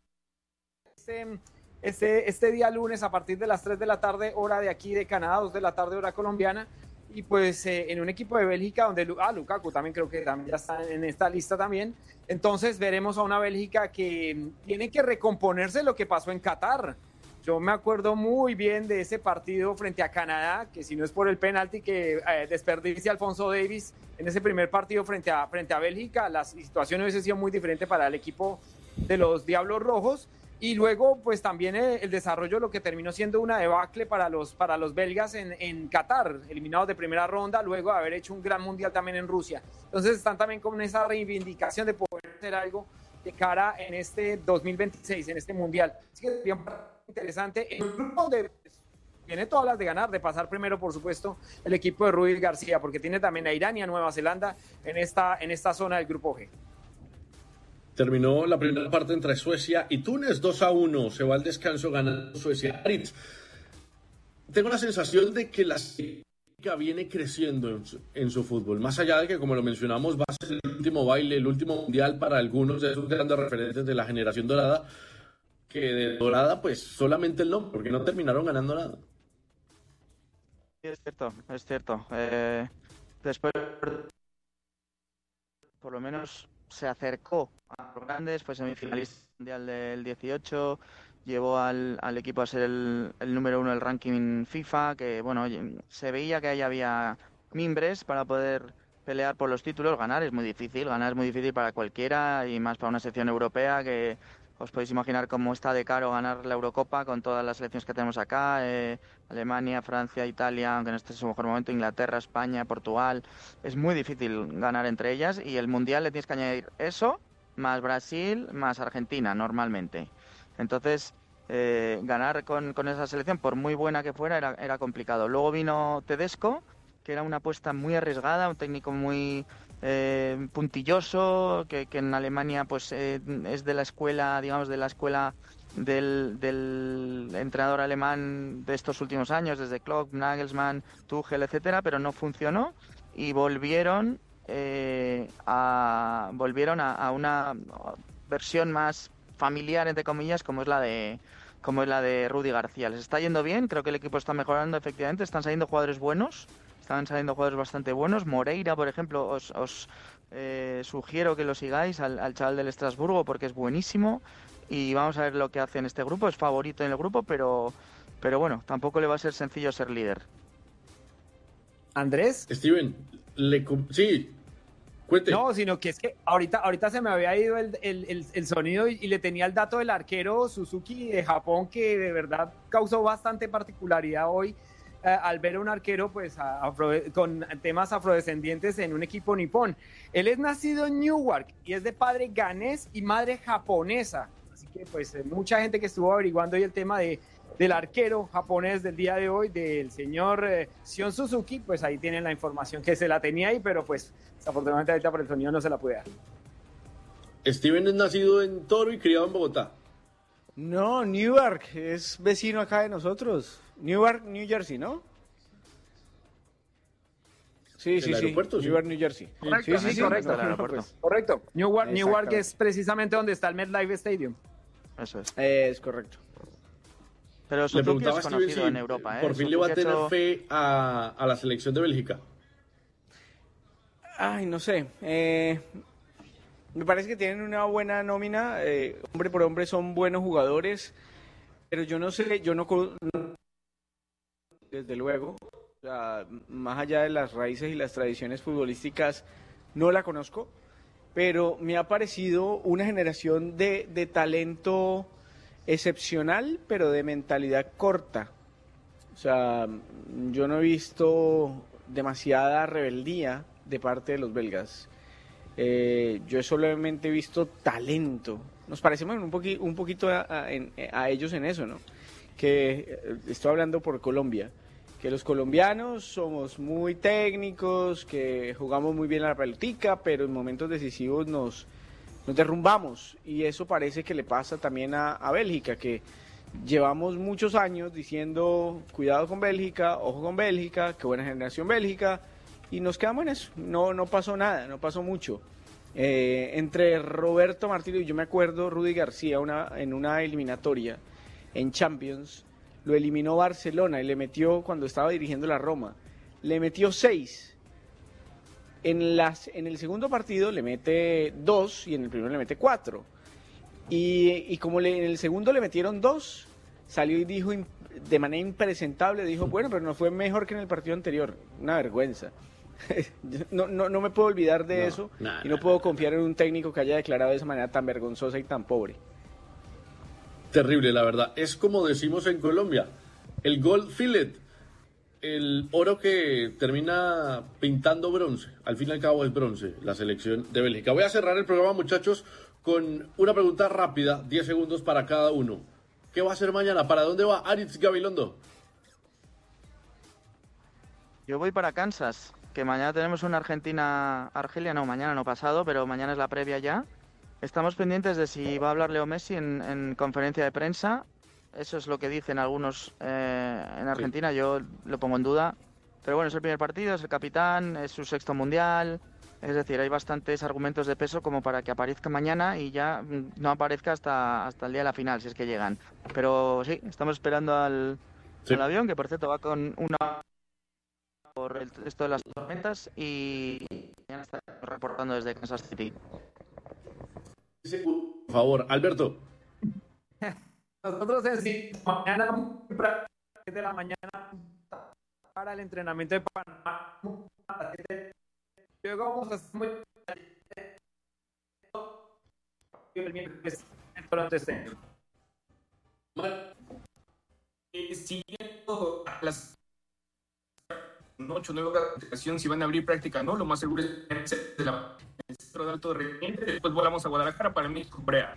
Este día lunes a partir de las 3 de la tarde, hora de aquí de Canadá, 2 de la tarde, hora colombiana, y pues en un equipo de Bélgica donde Lukaku también creo que también ya está en esta lista también. Entonces veremos a una Bélgica que tiene que recomponerse lo que pasó en Qatar. Yo me acuerdo muy bien de ese partido frente a Canadá, que si no es por el penalti que desperdicia Alfonso Davies en ese primer partido frente a Bélgica, la situación hubiese sido muy diferente para el equipo de los Diablos Rojos. Y luego, pues también el desarrollo de lo que terminó siendo una debacle para los belgas en Qatar, eliminados de primera ronda, luego de haber hecho un gran mundial también en Rusia. Entonces están también con esa reivindicación de poder hacer algo de cara en este 2026, en este mundial. Así que sería un partido interesante. En un grupo donde tiene todas las de ganar, de pasar primero, por supuesto, el equipo de Rudy García, porque tiene también a Irán y a Nueva Zelanda en esta zona del grupo G. Terminó la primera parte entre Suecia y Túnez, 2-1. Se va al descanso ganando Suecia. Aritz, tengo la sensación de que la Suecia viene creciendo en su fútbol. Más allá de que, como lo mencionamos, va a ser el último baile, el último mundial para algunos de esos grandes referentes de la generación dorada, que de dorada, pues solamente el nombre, porque no terminaron ganando nada. Sí, es cierto. Después, por lo menos, se acercó a los grandes, fue semifinalista mundial del 18, llevó al equipo a ser el número 1 del ranking FIFA, que bueno, se veía que ahí había mimbres para poder pelear por los títulos. Ganar es muy difícil para cualquiera, y más para una selección europea que os podéis imaginar cómo está de caro ganar la Eurocopa con todas las selecciones que tenemos acá, Alemania, Francia, Italia, aunque no esté en su mejor momento, Inglaterra, España, Portugal. Es muy difícil ganar entre ellas, y el Mundial le tienes que añadir eso, más Brasil, más Argentina, normalmente. Entonces, ganar con esa selección, por muy buena que fuera, era complicado. Luego vino Tedesco, que era una apuesta muy arriesgada, un técnico muy puntilloso, que en Alemania pues es de la escuela, digamos, del entrenador alemán de estos últimos años, desde Klopp, Nagelsmann, Tuchel, etcétera, pero no funcionó, y volvieron a una versión más familiar, entre comillas, como es la de Rudy García. Les está yendo bien, creo que el equipo está mejorando, efectivamente, están saliendo jugadores buenos. Están saliendo jugadores bastante buenos. Moreira, por ejemplo, os sugiero que lo sigáis al chaval del Estrasburgo, porque es buenísimo, y vamos a ver lo que hace en este grupo. Es favorito en el grupo, pero bueno, tampoco le va a ser sencillo ser líder. ¿Andrés? Steven, sí, cuente. No, sino que es que ahorita se me había ido el sonido y le tenía el dato del arquero Suzuki de Japón, que de verdad causó bastante particularidad hoy, al ver a un arquero pues con temas afrodescendientes en un equipo nipón. Él es nacido en Newark y es de padre ganés y madre japonesa, así que pues mucha gente que estuvo averiguando hoy el tema de del arquero japonés del día de hoy, del señor Shion Suzuki, pues ahí tienen la información que se la tenía ahí, pero pues desafortunadamente ahorita por el sonido no se la pude dar. Steven es nacido en Toro y criado en Bogotá. No, Newark, es vecino acá de nosotros. Newark, New Jersey, ¿no? Sí. Aeropuerto, sí. Newark, New Jersey. Correcto, Sí, correcto. Pues. Correcto. Newark es precisamente donde está el MetLife Stadium. Eso es. Es correcto. Pero Suzuki es conocido en Europa, ¿eh? Por fin le va a tener fe a la selección de Bélgica. Ay, no sé. Me parece que tienen una buena nómina. Hombre por hombre son buenos jugadores. Pero yo no sé, desde luego, o sea, más allá de las raíces y las tradiciones futbolísticas, no la conozco. Pero me ha parecido una generación de talento excepcional, pero de mentalidad corta. O sea, yo no he visto demasiada rebeldía de parte de los belgas. Yo solamente he visto talento. Nos parecemos un poquito a ellos en eso, ¿no? Que estoy hablando por Colombia. Que los colombianos somos muy técnicos, que jugamos muy bien a la pelotica, pero en momentos decisivos nos derrumbamos. Y eso parece que le pasa también a Bélgica, que llevamos muchos años diciendo cuidado con Bélgica, ojo con Bélgica, qué buena generación Bélgica, y nos quedamos en eso. No pasó nada, no pasó mucho. Entre Roberto Martínez y yo me acuerdo, Rudy García en una eliminatoria en Champions, lo eliminó Barcelona y le metió, cuando estaba dirigiendo la Roma, le metió 6. En el segundo partido le mete 2 y en el primero le mete 4. Y como en el segundo le metieron 2, salió y dijo de manera impresentable, dijo, bueno, pero no fue mejor que en el partido anterior. Una vergüenza. No me puedo olvidar de eso y no puedo confiar en un técnico que haya declarado de esa manera tan vergonzosa y tan pobre. Terrible, la verdad. Es como decimos en Colombia, el gold fillet, el oro que termina pintando bronce. Al fin y al cabo es bronce la selección de Bélgica. Voy a cerrar el programa, muchachos, con una pregunta rápida, 10 segundos para cada uno. ¿Qué va a hacer mañana? ¿Para dónde va Aritz Gabilondo? Yo voy para Kansas, que mañana tenemos una Argelia, no, mañana no pasado, pero mañana es la previa ya. Estamos pendientes de si va a hablar Leo Messi en conferencia de prensa. Eso es lo que dicen algunos en Argentina, sí. Yo lo pongo en duda. Pero bueno, es el primer partido, es el capitán, es su 6º mundial. Es decir, hay bastantes argumentos de peso como para que aparezca mañana y ya no aparezca hasta el día de la final, si es que llegan. Pero sí, estamos esperando al avión, que por cierto va con una por esto de las tormentas, y ya está reportando desde Kansas City. Por favor, Alberto. Nosotros mañana de la mañana para el entrenamiento de Panamá. Luego vamos a estar muy siguiendo las 8 o 9 horas de aplicación, si van a abrir práctica, ¿no? Lo más seguro es el centro de alto rendimiento. Después volamos a Guadalajara para México, Brea.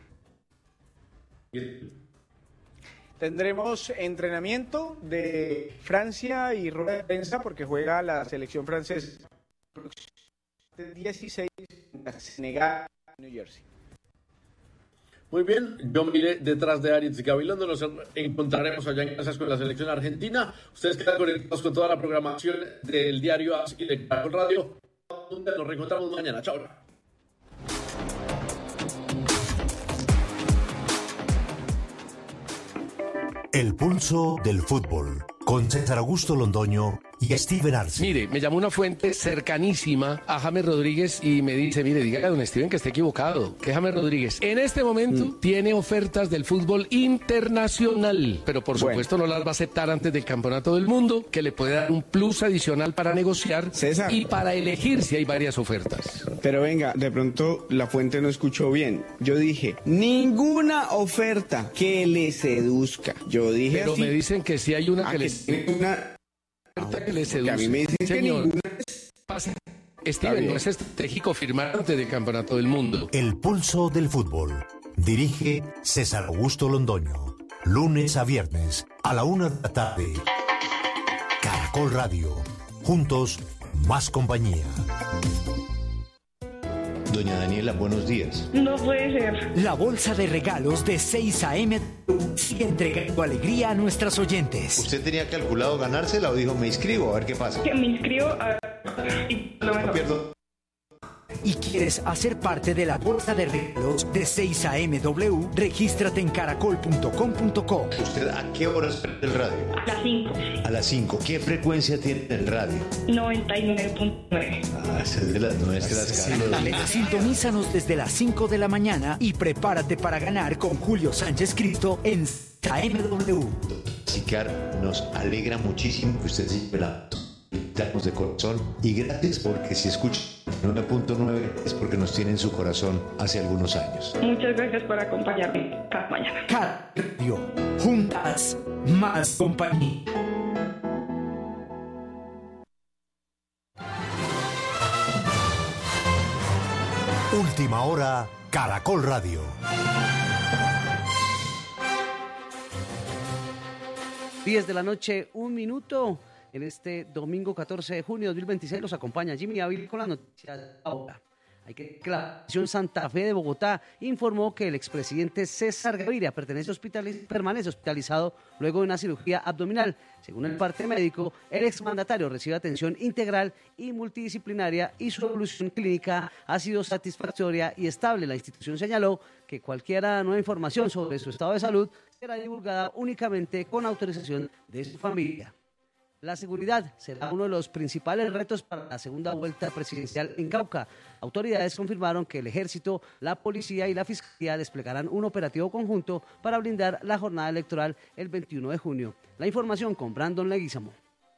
Tendremos entrenamiento de Francia y rueda de prensa porque juega la selección francesa el 16 en Senegal, New Jersey. Muy bien, yo me iré detrás de Aritz Gabilondo, nos encontraremos allá en Kansas con la selección argentina. Ustedes quedan conectados con toda la programación del diario AS y de Caracol Radio. Nos reencontramos mañana, chao. El pulso del fútbol, con César Augusto Londoño y Steven Arce. Mire, me llamó una fuente cercanísima a James Rodríguez y me dice, mire, dígale a don Steven que esté equivocado, que James Rodríguez en este momento tiene ofertas del fútbol internacional, pero por supuesto no las va a aceptar antes del Campeonato del Mundo, que le puede dar un plus adicional para negociar, César, y para elegir si hay varias ofertas. Pero venga, de pronto la fuente no escuchó bien. Yo dije, ninguna oferta que le seduzca. Yo dije pero así. Me dicen que sí hay una que les... que le seduce. A mí me dicen señor, que ninguna... Steven, no es estratégico firmar antes del Campeonato del Mundo. El pulso del fútbol. Dirige César Augusto Londoño. Lunes a viernes A la 1 de la tarde. Caracol Radio. Juntos, más compañía. Doña Daniela, buenos días. No puede ser. La bolsa de regalos de 6 a.m. sigue entregando alegría a nuestros oyentes. ¿Usted tenía calculado ganársela o dijo me inscribo a ver qué pasa? Que me inscribo y lo mejor. No pierdo. ¿Y quieres hacer parte de la bolsa de regalos de 6 a.m.w? Regístrate en caracol.com.co. ¿Usted a qué horas prende el radio? A las 5. A las 5. ¿Qué frecuencia tiene el radio? 99.9. Esa es de las nuestras, Carlos. Sintonízanos desde las 5 de la mañana y prepárate para ganar con Julio Sánchez Cristo en AMW. Sicar, nos alegra muchísimo que usted se lleve la de corazón y gracias porque si escucha 9.9 es porque nos tiene en su corazón hace algunos años. Muchas gracias por acompañarme cada mañana. Radio, juntas, más compañía. Última hora, Caracol Radio. Diez de la noche, 1 minuto. En este domingo 14 de junio de 2026 los acompaña Jimmy Ávila con las noticias de ahora. Hay que la Nación Santa Fe de Bogotá informó que el expresidente César Gaviria permanece hospitalizado luego de una cirugía abdominal. Según el parte médico, el exmandatario recibe atención integral y multidisciplinaria y su evolución clínica ha sido satisfactoria y estable. La institución señaló que cualquier nueva información sobre su estado de salud será divulgada únicamente con autorización de su familia. La seguridad será uno de los principales retos para la segunda vuelta presidencial en Cauca. Autoridades confirmaron que el Ejército, la Policía y la Fiscalía desplegarán un operativo conjunto para blindar la jornada electoral el 21 de junio. La información con Brandon Leguizamo.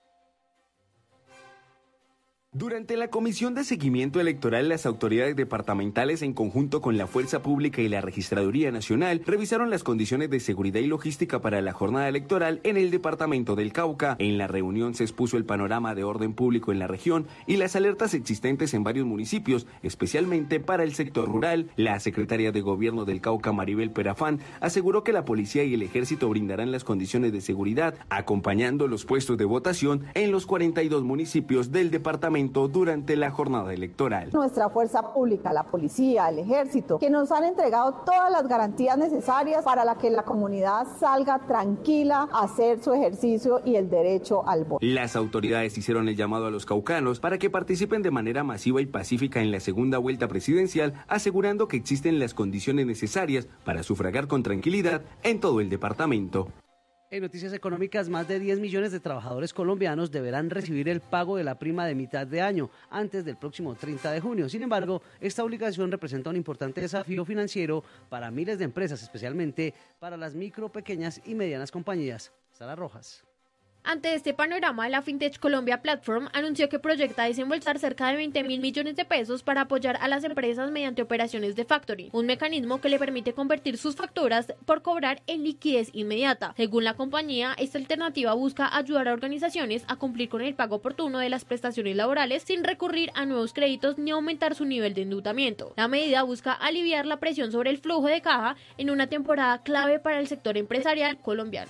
Durante la Comisión de Seguimiento Electoral, las autoridades departamentales, en conjunto con la Fuerza Pública y la Registraduría Nacional, revisaron las condiciones de seguridad y logística para la jornada electoral en el departamento del Cauca. En la reunión se expuso el panorama de orden público en la región y las alertas existentes en varios municipios, especialmente para el sector rural. La secretaria de Gobierno del Cauca, Maribel Perafán, aseguró que la policía y el ejército brindarán las condiciones de seguridad, acompañando los puestos de votación en los 42 municipios del departamento durante la jornada electoral. Nuestra fuerza pública, la policía, el ejército, que nos han entregado todas las garantías necesarias para que la comunidad salga tranquila a hacer su ejercicio y el derecho al voto. Las autoridades hicieron el llamado a los caucanos para que participen de manera masiva y pacífica en la segunda vuelta presidencial, asegurando que existen las condiciones necesarias para sufragar con tranquilidad en todo el departamento. En noticias económicas, más de 10 millones de trabajadores colombianos deberán recibir el pago de la prima de mitad de año antes del próximo 30 de junio. Sin embargo, esta obligación representa un importante desafío financiero para miles de empresas, especialmente para las micro, pequeñas y medianas compañías. Sara Rojas. Ante este panorama, la FinTech Colombia Platform anunció que proyecta desembolsar cerca de 20.000 millones de pesos para apoyar a las empresas mediante operaciones de factoring, un mecanismo que le permite convertir sus facturas por cobrar en liquidez inmediata. Según la compañía, esta alternativa busca ayudar a organizaciones a cumplir con el pago oportuno de las prestaciones laborales sin recurrir a nuevos créditos ni aumentar su nivel de endeudamiento. La medida busca aliviar la presión sobre el flujo de caja en una temporada clave para el sector empresarial colombiano.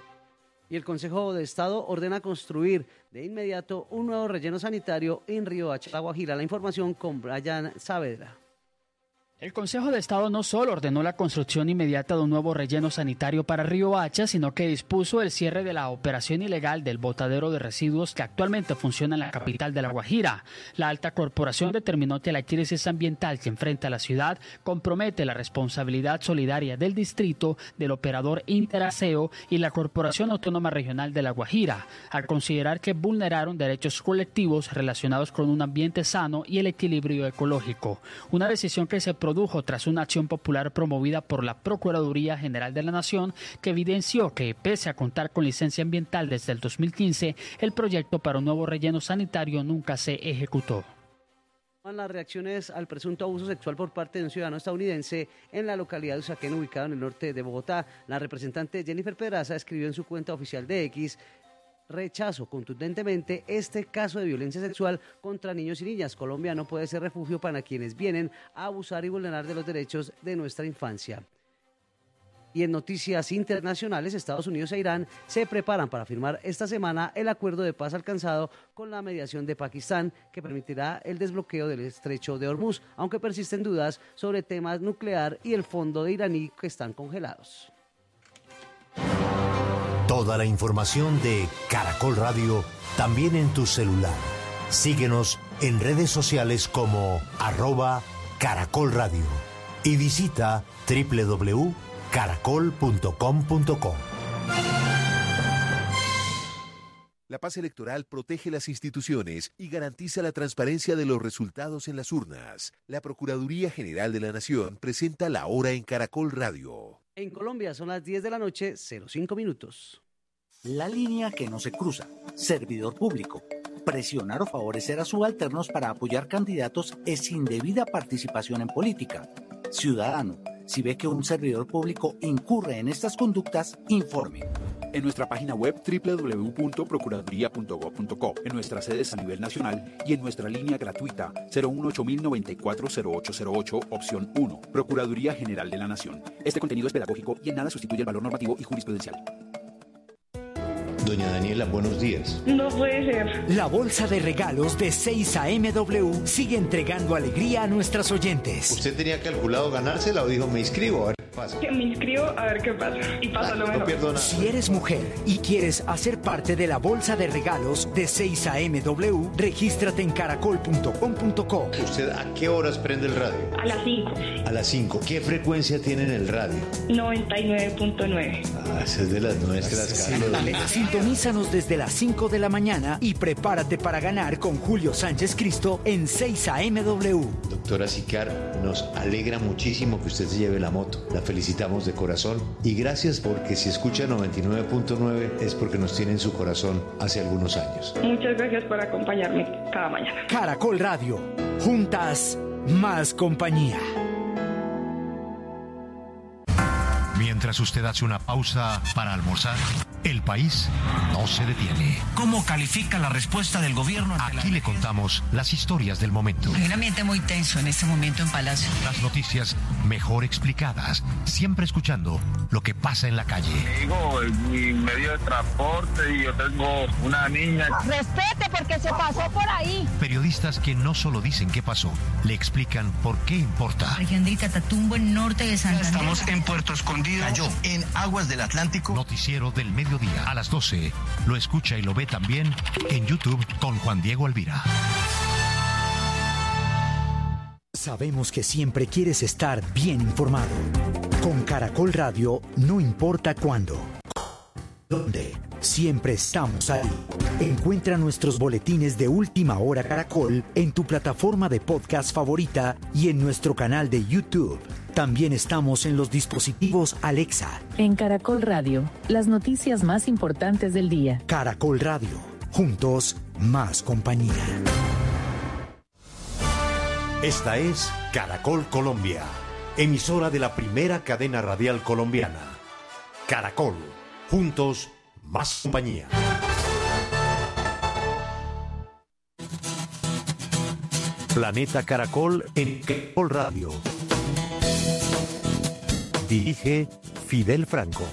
Y el Consejo de Estado ordena construir de inmediato un nuevo relleno sanitario en Riohacha, La Guajira. La información con Brian Saavedra. El Consejo de Estado no solo ordenó la construcción inmediata de un nuevo relleno sanitario para Riohacha, sino que dispuso el cierre de la operación ilegal del botadero de residuos que actualmente funciona en la capital de La Guajira. La alta corporación determinó que la crisis ambiental que enfrenta la ciudad compromete la responsabilidad solidaria del distrito, del operador Interaseo y la Corporación Autónoma Regional de La Guajira, al considerar que vulneraron derechos colectivos relacionados con un ambiente sano y el equilibrio ecológico. Una decisión que se produjo tras una acción popular promovida por la Procuraduría General de la Nación, que evidenció que, pese a contar con licencia ambiental desde el 2015, el proyecto para un nuevo relleno sanitario nunca se ejecutó. Las reacciones al presunto abuso sexual por parte de un ciudadano estadounidense en la localidad de Usaquén, ubicado en el norte de Bogotá. La representante Jennifer Pedraza escribió en su cuenta oficial de X: rechazo contundentemente este caso de violencia sexual contra niños y niñas. Colombia no puede ser refugio para quienes vienen a abusar y vulnerar de los derechos de nuestra infancia. Y en noticias internacionales, Estados Unidos e Irán se preparan para firmar esta semana el acuerdo de paz alcanzado con la mediación de Pakistán, que permitirá el desbloqueo del estrecho de Hormuz, aunque persisten dudas sobre temas nuclear y el fondo de iraní que están congelados. Toda la información de Caracol Radio también en tu celular. Síguenos en redes sociales como @Caracol Radio y visita www.caracol.com.co. La paz electoral protege las instituciones y garantiza la transparencia de los resultados en las urnas. La Procuraduría General de la Nación presenta La Hora en Caracol Radio. En Colombia son las 10 de la noche, 05 minutos. La línea que no se cruza. Servidor público. Presionar o favorecer a subalternos para apoyar candidatos es indebida participación en política. Ciudadano, si ve que un servidor público incurre en estas conductas, informe. En nuestra página web www.procuraduría.gov.co, en nuestras sedes a nivel nacional y en nuestra línea gratuita 018-094-0808, opción 1. Procuraduría General de la Nación. Este contenido es pedagógico y en nada sustituye el valor normativo y jurisprudencial. Doña Daniela, buenos días. No puede ser. La bolsa de regalos de 6am sigue entregando alegría a nuestras oyentes. ¿Usted tenía calculado ganársela o dijo me inscribo? A ver qué pasa. Que me inscribo a ver qué pasa. Y pasa lo mejor. No pierdo nada. Si eres mujer y quieres hacer parte de la bolsa de regalos de 6am, regístrate en caracol.com.co. ¿Usted a qué horas prende el radio? A las 5. A las 5. ¿Qué frecuencia tiene en el radio? 99.9. Ah, esa es de las nuestras, Carlos. Sintonízanos desde las 5 de la mañana y prepárate para ganar con Julio Sánchez Cristo en 6amw. Doctora Sicar, nos alegra muchísimo que usted se lleve la moto. La felicitamos de corazón y gracias porque si escucha 99.9 es porque nos tiene en su corazón hace algunos años. Muchas gracias por acompañarme cada mañana. Caracol Radio. Juntas, más compañía. Mientras usted hace una pausa para almorzar, el país no se detiene. ¿Cómo califica la respuesta del gobierno? Aquí le contamos las historias del momento. Hay un ambiente muy tenso en este momento en Palacio. Las noticias mejor explicadas, siempre escuchando lo que pasa en la calle. Digo, mi medio de transporte y yo tengo una niña. Respete porque se pasó por ahí. Periodistas que no solo dicen qué pasó, le explican por qué importa. Región del Catatumbo, en norte de Santander. Estamos en Puerto Escondido. Cayó en aguas del Atlántico. Noticiero del mediodía a las 12. Lo escucha y lo ve también en YouTube con Juan Diego Alvira. Sabemos que siempre quieres estar bien informado. Con Caracol Radio, no importa cuándo, dónde, siempre estamos ahí. Encuentra nuestros boletines de Última Hora Caracol en tu plataforma de podcast favorita y en nuestro canal de YouTube. También estamos en los dispositivos Alexa. En Caracol Radio, las noticias más importantes del día. Caracol Radio, juntos, más compañía. Esta es Caracol Colombia, emisora de la primera cadena radial colombiana. Caracol, juntos, más compañía. Planeta Caracol en Caracol Radio. Dirige Fidel Franco.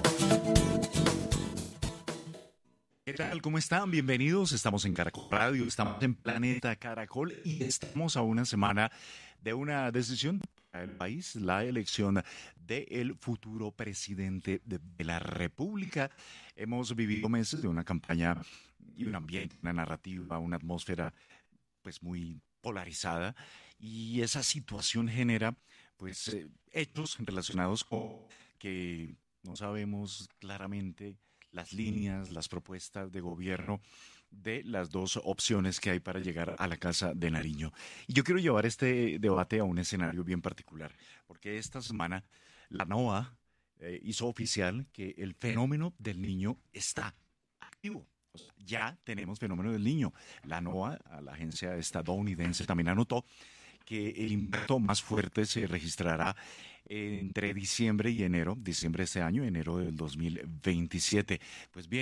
¿Qué tal? ¿Cómo están? Bienvenidos. Estamos en Caracol Radio, estamos en Planeta Caracol y estamos a una semana de una decisión para el país, la elección del futuro presidente de la República. Hemos vivido meses de una campaña y un ambiente, una narrativa, una atmósfera pues muy polarizada y esa situación genera pues hechos relacionados con que no sabemos claramente las líneas, las propuestas de gobierno de las dos opciones que hay para llegar a la Casa de Nariño. Y yo quiero llevar este debate a un escenario bien particular, porque esta semana la NOAA hizo oficial que el fenómeno del niño está activo. O sea, ya tenemos fenómeno del niño. La NOAA, la agencia estadounidense, también anotó que el impacto más fuerte se registrará entre diciembre y enero, diciembre de este año, enero del 2027. Pues bien,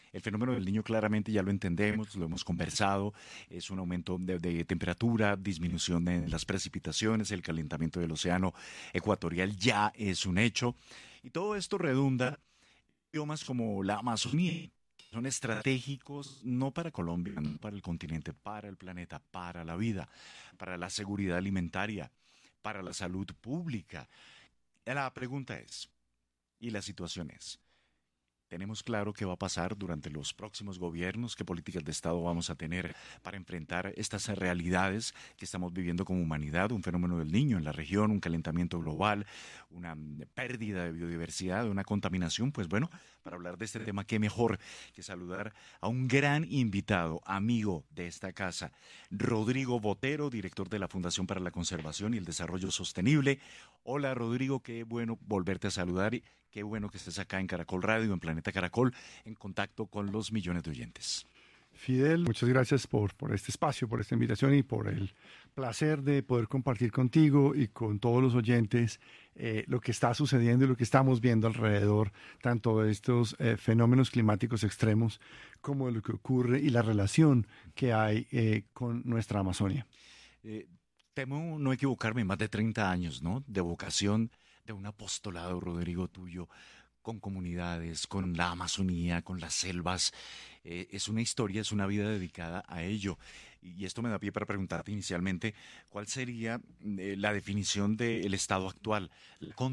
El fenómeno del Niño claramente ya lo entendemos, lo hemos conversado, es un aumento de temperatura, disminución de las precipitaciones, el calentamiento del océano ecuatorial ya es un hecho, y todo esto redunda en biomas como la Amazonía. Son estratégicos no para Colombia, no para el continente, para el planeta, para la vida, para la seguridad alimentaria, para la salud pública. La pregunta es, y la situación es, ¿tenemos claro qué va a pasar durante los próximos gobiernos? ¿Qué políticas de Estado vamos a tener para enfrentar estas realidades que estamos viviendo como humanidad? Un fenómeno del Niño en la región, un calentamiento global, una pérdida de biodiversidad, una contaminación. Pues bueno, para hablar de este tema, qué mejor que saludar a un gran invitado, amigo de esta casa, Rodrigo Botero, director de la Fundación para la Conservación y el Desarrollo Sostenible. Hola Rodrigo, qué bueno volverte a saludar y qué bueno que estés acá en Caracol Radio, en Planeta Caracol, en contacto con los millones de oyentes. Fidel, muchas gracias por este espacio, por esta invitación y por el placer de poder compartir contigo y con todos los oyentes lo que está sucediendo y lo que estamos viendo alrededor, tanto de estos fenómenos climáticos extremos como de lo que ocurre y la relación que hay con nuestra Amazonia. Temo no equivocarme, más de 30 años, ¿no?, de vocación, de un apostolado, Rodrigo, tuyo, con comunidades, con la Amazonía, con las selvas. Es una historia, es una vida dedicada a ello. Y esto me da pie para preguntarte inicialmente, ¿cuál sería la definición del estado actual?